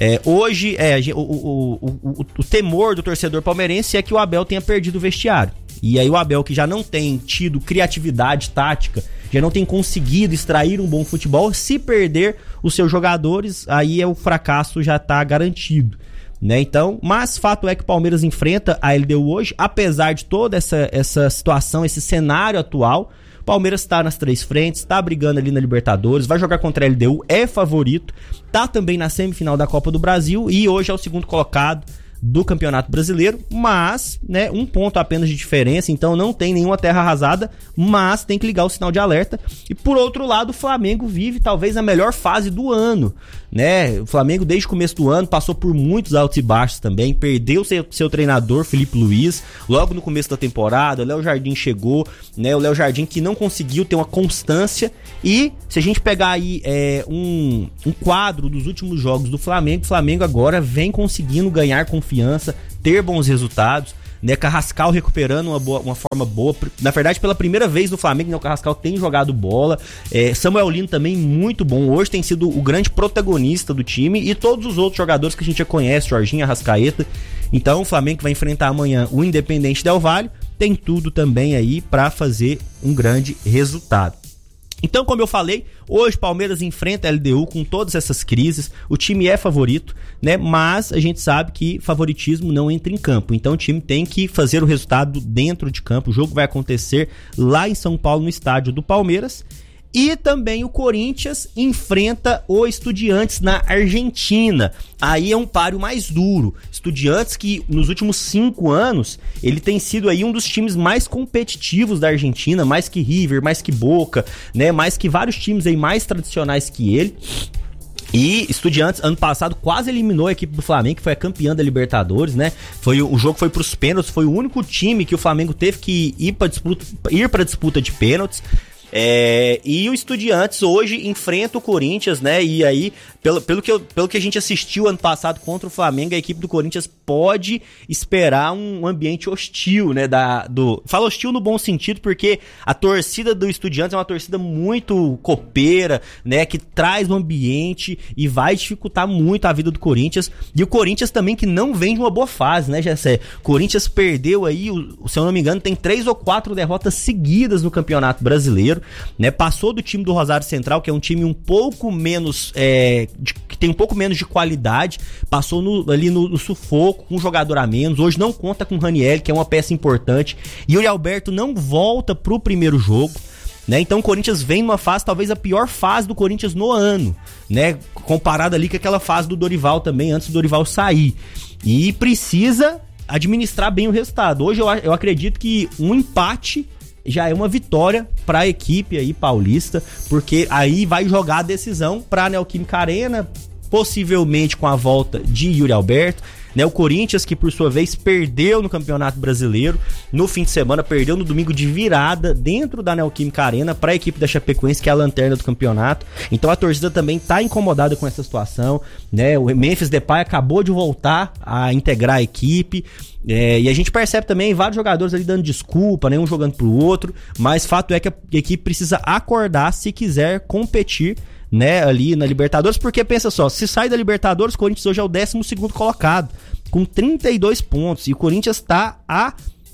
hoje o temor do torcedor palmeirense é que o Abel tenha perdido o vestiário. E aí o Abel, que já não tem tido criatividade tática, já não tem conseguido extrair um bom futebol, se perder os seus jogadores, aí o fracasso já tá garantido, né? Então, mas fato é que o Palmeiras enfrenta a LDU hoje, apesar de toda essa situação, esse cenário atual. O Palmeiras tá nas 3 frentes, tá brigando ali na Libertadores, vai jogar contra a LDU, é favorito, tá também na semifinal da Copa do Brasil e hoje é o segundo colocado do Campeonato Brasileiro, mas, né, 1 ponto apenas de diferença, então não tem nenhuma terra arrasada, mas tem que ligar o sinal de alerta. E por outro lado, o Flamengo vive talvez a melhor fase do ano, né? O Flamengo desde o começo do ano passou por muitos altos e baixos também, perdeu seu treinador Felipe Luiz logo no começo da temporada, o Léo Jardim chegou, né? O Léo Jardim que não conseguiu ter uma constância, e se a gente pegar aí um quadro dos últimos jogos do Flamengo, o Flamengo agora vem conseguindo ganhar confiança, ter bons resultados, né? Carrascal recuperando uma forma boa, na verdade pela primeira vez no Flamengo, né? O Carrascal tem jogado bola, Samuel Lino também muito bom, hoje tem sido o grande protagonista do time, e todos os outros jogadores que a gente já conhece, Jorginho, Arrascaeta. Então o Flamengo vai enfrentar amanhã o Independente Del Valle, tem tudo também aí para fazer um grande resultado. Então, como eu falei, hoje Palmeiras enfrenta a LDU com todas essas crises, o time é favorito, né? Mas a gente sabe que favoritismo não entra em campo, então o time tem que fazer o resultado dentro de campo. O jogo vai acontecer lá em São Paulo, no estádio do Palmeiras. E também o Corinthians enfrenta o Estudiantes na Argentina. Aí é um páreo mais duro. Estudiantes que nos últimos 5 anos ele tem sido aí um dos times mais competitivos da Argentina, mais que River, mais que Boca, né? Mais que vários times aí mais tradicionais que ele. E Estudiantes, ano passado, quase eliminou a equipe do Flamengo, que foi a campeã da Libertadores, né? O jogo foi pros pênaltis, foi o único time que o Flamengo teve que ir pra disputa de pênaltis. E o Estudiantes hoje enfrenta o Corinthians, né? E aí, pelo que a gente assistiu ano passado contra o Flamengo, a equipe do Corinthians pode esperar um ambiente hostil, né? Falo hostil no bom sentido, porque a torcida do Estudiantes é uma torcida muito copeira, né? Que traz um ambiente e vai dificultar muito a vida do Corinthians. E o Corinthians também, que não vem de uma boa fase, né, Gessé? O Corinthians perdeu aí, se eu não me engano, tem 3 ou 4 derrotas seguidas no Campeonato Brasileiro, né? Passou do time do Rosário Central, que é um time um pouco menos que tem um pouco menos de qualidade, passou ali no sufoco, com um jogador a menos. Hoje não conta com o Raniel, que é uma peça importante, e o Yuri Alberto não volta pro primeiro jogo, né? Então o Corinthians vem numa fase, talvez a pior fase do Corinthians no ano, né? Comparado ali com aquela fase do Dorival também, antes do Dorival sair, e precisa administrar bem o resultado. Hoje eu acredito que um empate já é uma vitória para a equipe aí paulista, porque aí vai jogar a decisão para a Neoquímica Arena, possivelmente com a volta de Yuri Alberto, né? O Corinthians, que por sua vez perdeu no Campeonato Brasileiro no fim de semana, perdeu no domingo de virada dentro da Neoquímica Arena para a equipe da Chapecoense, que é a lanterna do campeonato. Então a torcida também está incomodada com essa situação, né? O Memphis Depay acabou de voltar a integrar a equipe, e a gente percebe também vários jogadores ali dando desculpa, né? Um jogando pro outro, mas fato é que a equipe precisa acordar se quiser competir, né, ali na Libertadores, porque pensa só, se sai da Libertadores, o Corinthians hoje é o 12º colocado, com 32 pontos, e o Corinthians tá a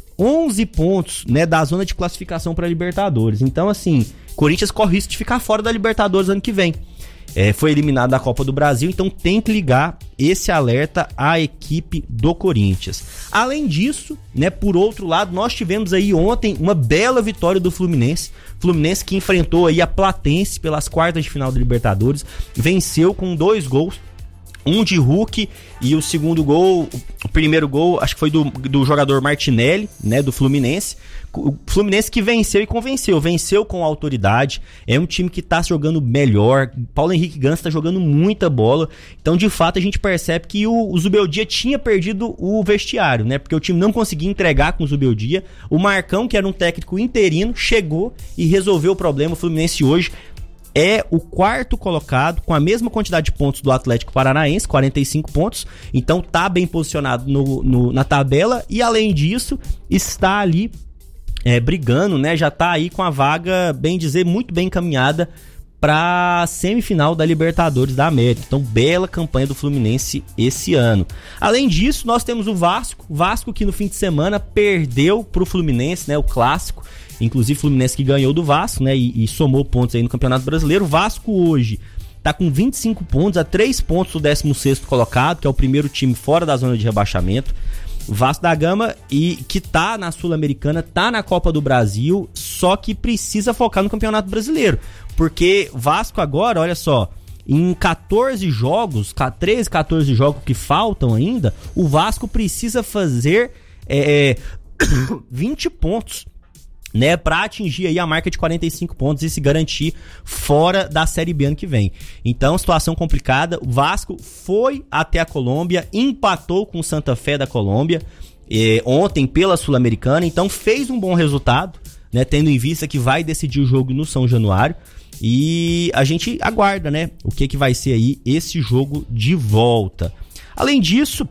11 pontos, né, da zona de classificação para Libertadores. Então, assim, o Corinthians corre risco de ficar fora da Libertadores ano que vem. Foi eliminado da Copa do Brasil, então tem que ligar esse alerta à equipe do Corinthians. Além disso, né, por outro lado, nós tivemos aí ontem uma bela vitória do Fluminense. Fluminense que enfrentou aí a Platense pelas quartas de final da Libertadores, venceu com 2 gols. Um de Hulk e o segundo gol, o primeiro gol, acho que foi do jogador Martinelli, né, do Fluminense. O Fluminense que venceu e convenceu, venceu com autoridade, é um time que tá jogando melhor, Paulo Henrique Ganso tá jogando muita bola, então de fato a gente percebe que o Zubeldia tinha perdido o vestiário, né, porque o time não conseguia entregar com o Zubeldia. O Marcão, que era um técnico interino, chegou e resolveu o problema. O Fluminense hoje é o 4º colocado, com a mesma quantidade de pontos do Atlético Paranaense, 45 pontos. Então tá bem posicionado na tabela. E além disso, está ali brigando, né? Já tá aí com a vaga, bem dizer, muito bem encaminhada para a semifinal da Libertadores da América. Então, bela campanha do Fluminense esse ano. Além disso, nós temos o Vasco que no fim de semana perdeu pro Fluminense, né, o clássico. Inclusive o Fluminense que ganhou do Vasco, né, e somou pontos aí no Campeonato Brasileiro. O Vasco hoje tá com 25 pontos, a 3 pontos do 16º colocado, que é o primeiro time fora da zona de rebaixamento. Vasco da Gama, e que tá na Sul-Americana, tá na Copa do Brasil, só que precisa focar no Campeonato Brasileiro. Porque Vasco agora, olha só, em 14 jogos, 13, 14 jogos que faltam ainda, o Vasco precisa fazer 20 pontos, né, para atingir aí a marca de 45 pontos e se garantir fora da Série B ano que vem. Então, situação complicada. O Vasco foi até a Colômbia, empatou com o Santa Fé da Colômbia ontem pela Sul-Americana, então fez um bom resultado, né, tendo em vista que vai decidir o jogo no São Januário. E a gente aguarda, né, o que vai ser aí esse jogo de volta. Além disso,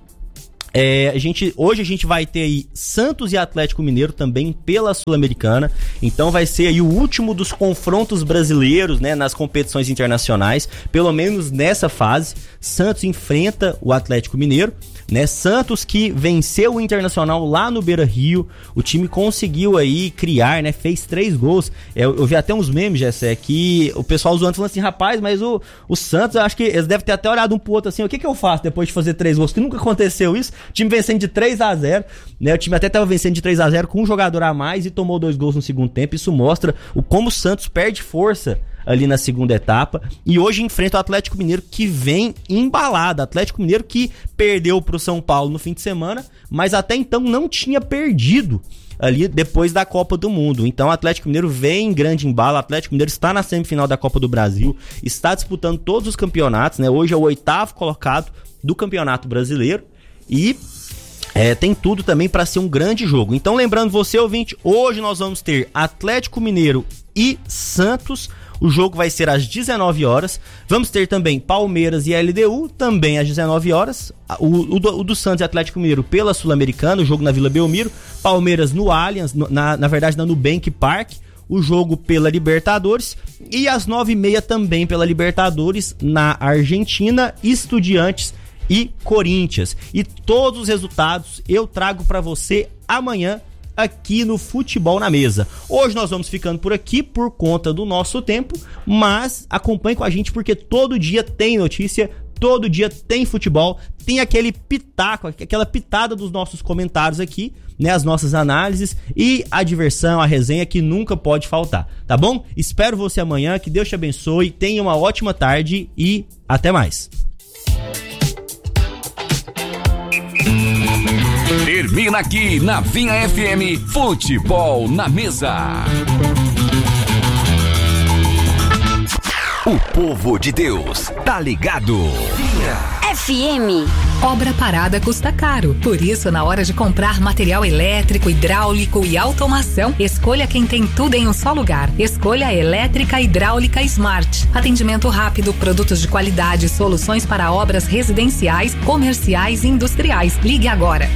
hoje a gente vai ter aí Santos e Atlético Mineiro também pela Sul-Americana. Então vai ser aí o último dos confrontos brasileiros, né, nas competições internacionais. Pelo menos nessa fase, Santos enfrenta o Atlético Mineiro, né? Santos que venceu o Internacional lá no Beira-Rio. O time conseguiu aí criar, né? Fez 3 gols. Eu vi até uns memes, Jessé, que o pessoal zoando falando assim, rapaz, mas o Santos, eu acho que eles devem ter até olhado um pro outro assim, o que eu faço depois de fazer 3 gols? Que nunca aconteceu isso. O time vencendo de 3-0, né? O time até tava vencendo de 3-0 com um jogador a mais e tomou 2 gols no segundo tempo. Isso mostra como o Santos perde força ali na segunda etapa, e hoje enfrenta o Atlético Mineiro, que vem embalado. Atlético Mineiro que perdeu pro São Paulo no fim de semana, mas até então não tinha perdido ali depois da Copa do Mundo. Então o Atlético Mineiro vem em grande embalo. O Atlético Mineiro está na semifinal da Copa do Brasil, está disputando todos os campeonatos, né? Hoje é o 8º colocado do Campeonato Brasileiro e tem tudo também para ser um grande jogo. Então, lembrando você, ouvinte, hoje nós vamos ter Atlético Mineiro e Santos. O jogo vai ser às 19 horas. Vamos ter também Palmeiras e LDU, também às 19 horas. O do Santos e Atlético Mineiro pela Sul-Americana, o jogo na Vila Belmiro. Palmeiras no Allianz, na verdade na Nubank Park. O jogo pela Libertadores. E às 9h30 também pela Libertadores na Argentina, Estudiantes e Corinthians. E todos os resultados eu trago para você amanhã aqui no Futebol na Mesa. Hoje nós vamos ficando por aqui por conta do nosso tempo, mas acompanhe com a gente porque todo dia tem notícia, todo dia tem futebol, tem aquele pitaco, aquela pitada dos nossos comentários aqui, né, as nossas análises e a diversão, a resenha que nunca pode faltar, tá bom? Espero você amanhã, que Deus te abençoe, tenha uma ótima tarde e até mais. Termina aqui na Vinha FM, Futebol na Mesa. O povo de Deus tá ligado. Vinha FM. Obra parada custa caro. Por isso, na hora de comprar material elétrico, hidráulico e automação, escolha quem tem tudo em um só lugar. Escolha a Elétrica Hidráulica Smart. Atendimento rápido, produtos de qualidade, soluções para obras residenciais, comerciais e industriais. Ligue agora.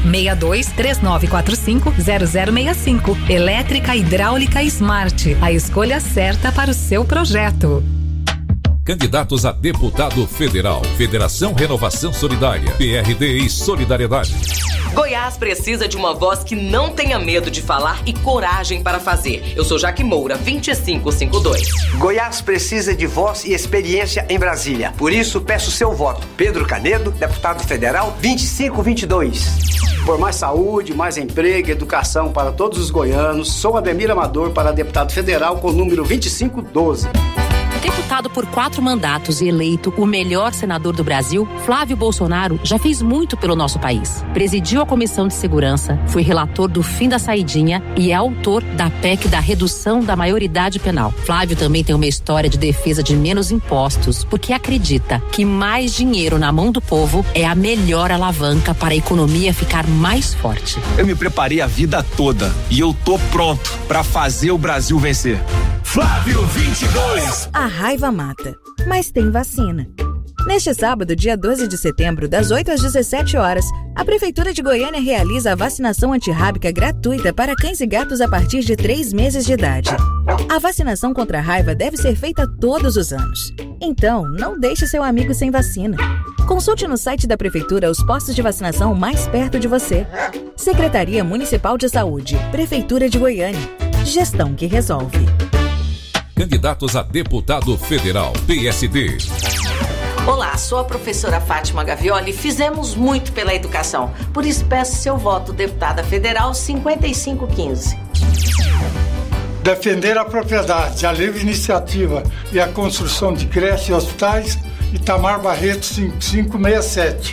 62-3945-0065. Elétrica Hidráulica Smart. A escolha certa para o seu projeto. Candidatos a deputado federal, Federação Renovação Solidária, PRD e Solidariedade. Goiás precisa de uma voz que não tenha medo de falar e coragem para fazer. Eu sou Jaque Moura, 2552. Goiás precisa de voz e experiência em Brasília. Por isso, peço seu voto. Pedro Canedo, deputado federal, 2522. Por mais saúde, mais emprego, educação para todos os goianos, sou Ademir Amador para deputado federal com o número 2512. Deputado por 4 mandatos e eleito o melhor senador do Brasil, Flávio Bolsonaro já fez muito pelo nosso país. Presidiu a Comissão de Segurança, foi relator do fim da saidinha e é autor da PEC da redução da maioridade penal. Flávio também tem uma história de defesa de menos impostos, porque acredita que mais dinheiro na mão do povo é a melhor alavanca para a economia ficar mais forte. Eu me preparei a vida toda e eu tô pronto para fazer o Brasil vencer. Flávio 22. A raiva mata, mas tem vacina. Neste sábado, dia 12 de setembro, das 8 às 17 horas, a Prefeitura de Goiânia realiza a vacinação antirrábica gratuita para cães e gatos a partir de 3 meses de idade. A vacinação contra a raiva deve ser feita todos os anos. Então, não deixe seu amigo sem vacina. Consulte no site da Prefeitura os postos de vacinação mais perto de você. Secretaria Municipal de Saúde, Prefeitura de Goiânia. Gestão que resolve. Candidatos a deputado federal, PSD. Olá, sou a professora Fátima Gavioli. Fizemos muito pela educação. Por isso peço seu voto, deputada federal 5515. Defender a propriedade, a livre iniciativa e a construção de creches e hospitais, Itamar Barreto 5567.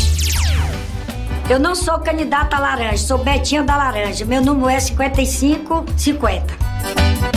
Eu não sou candidata a laranja, sou Betinha da Laranja. Meu número é 5550.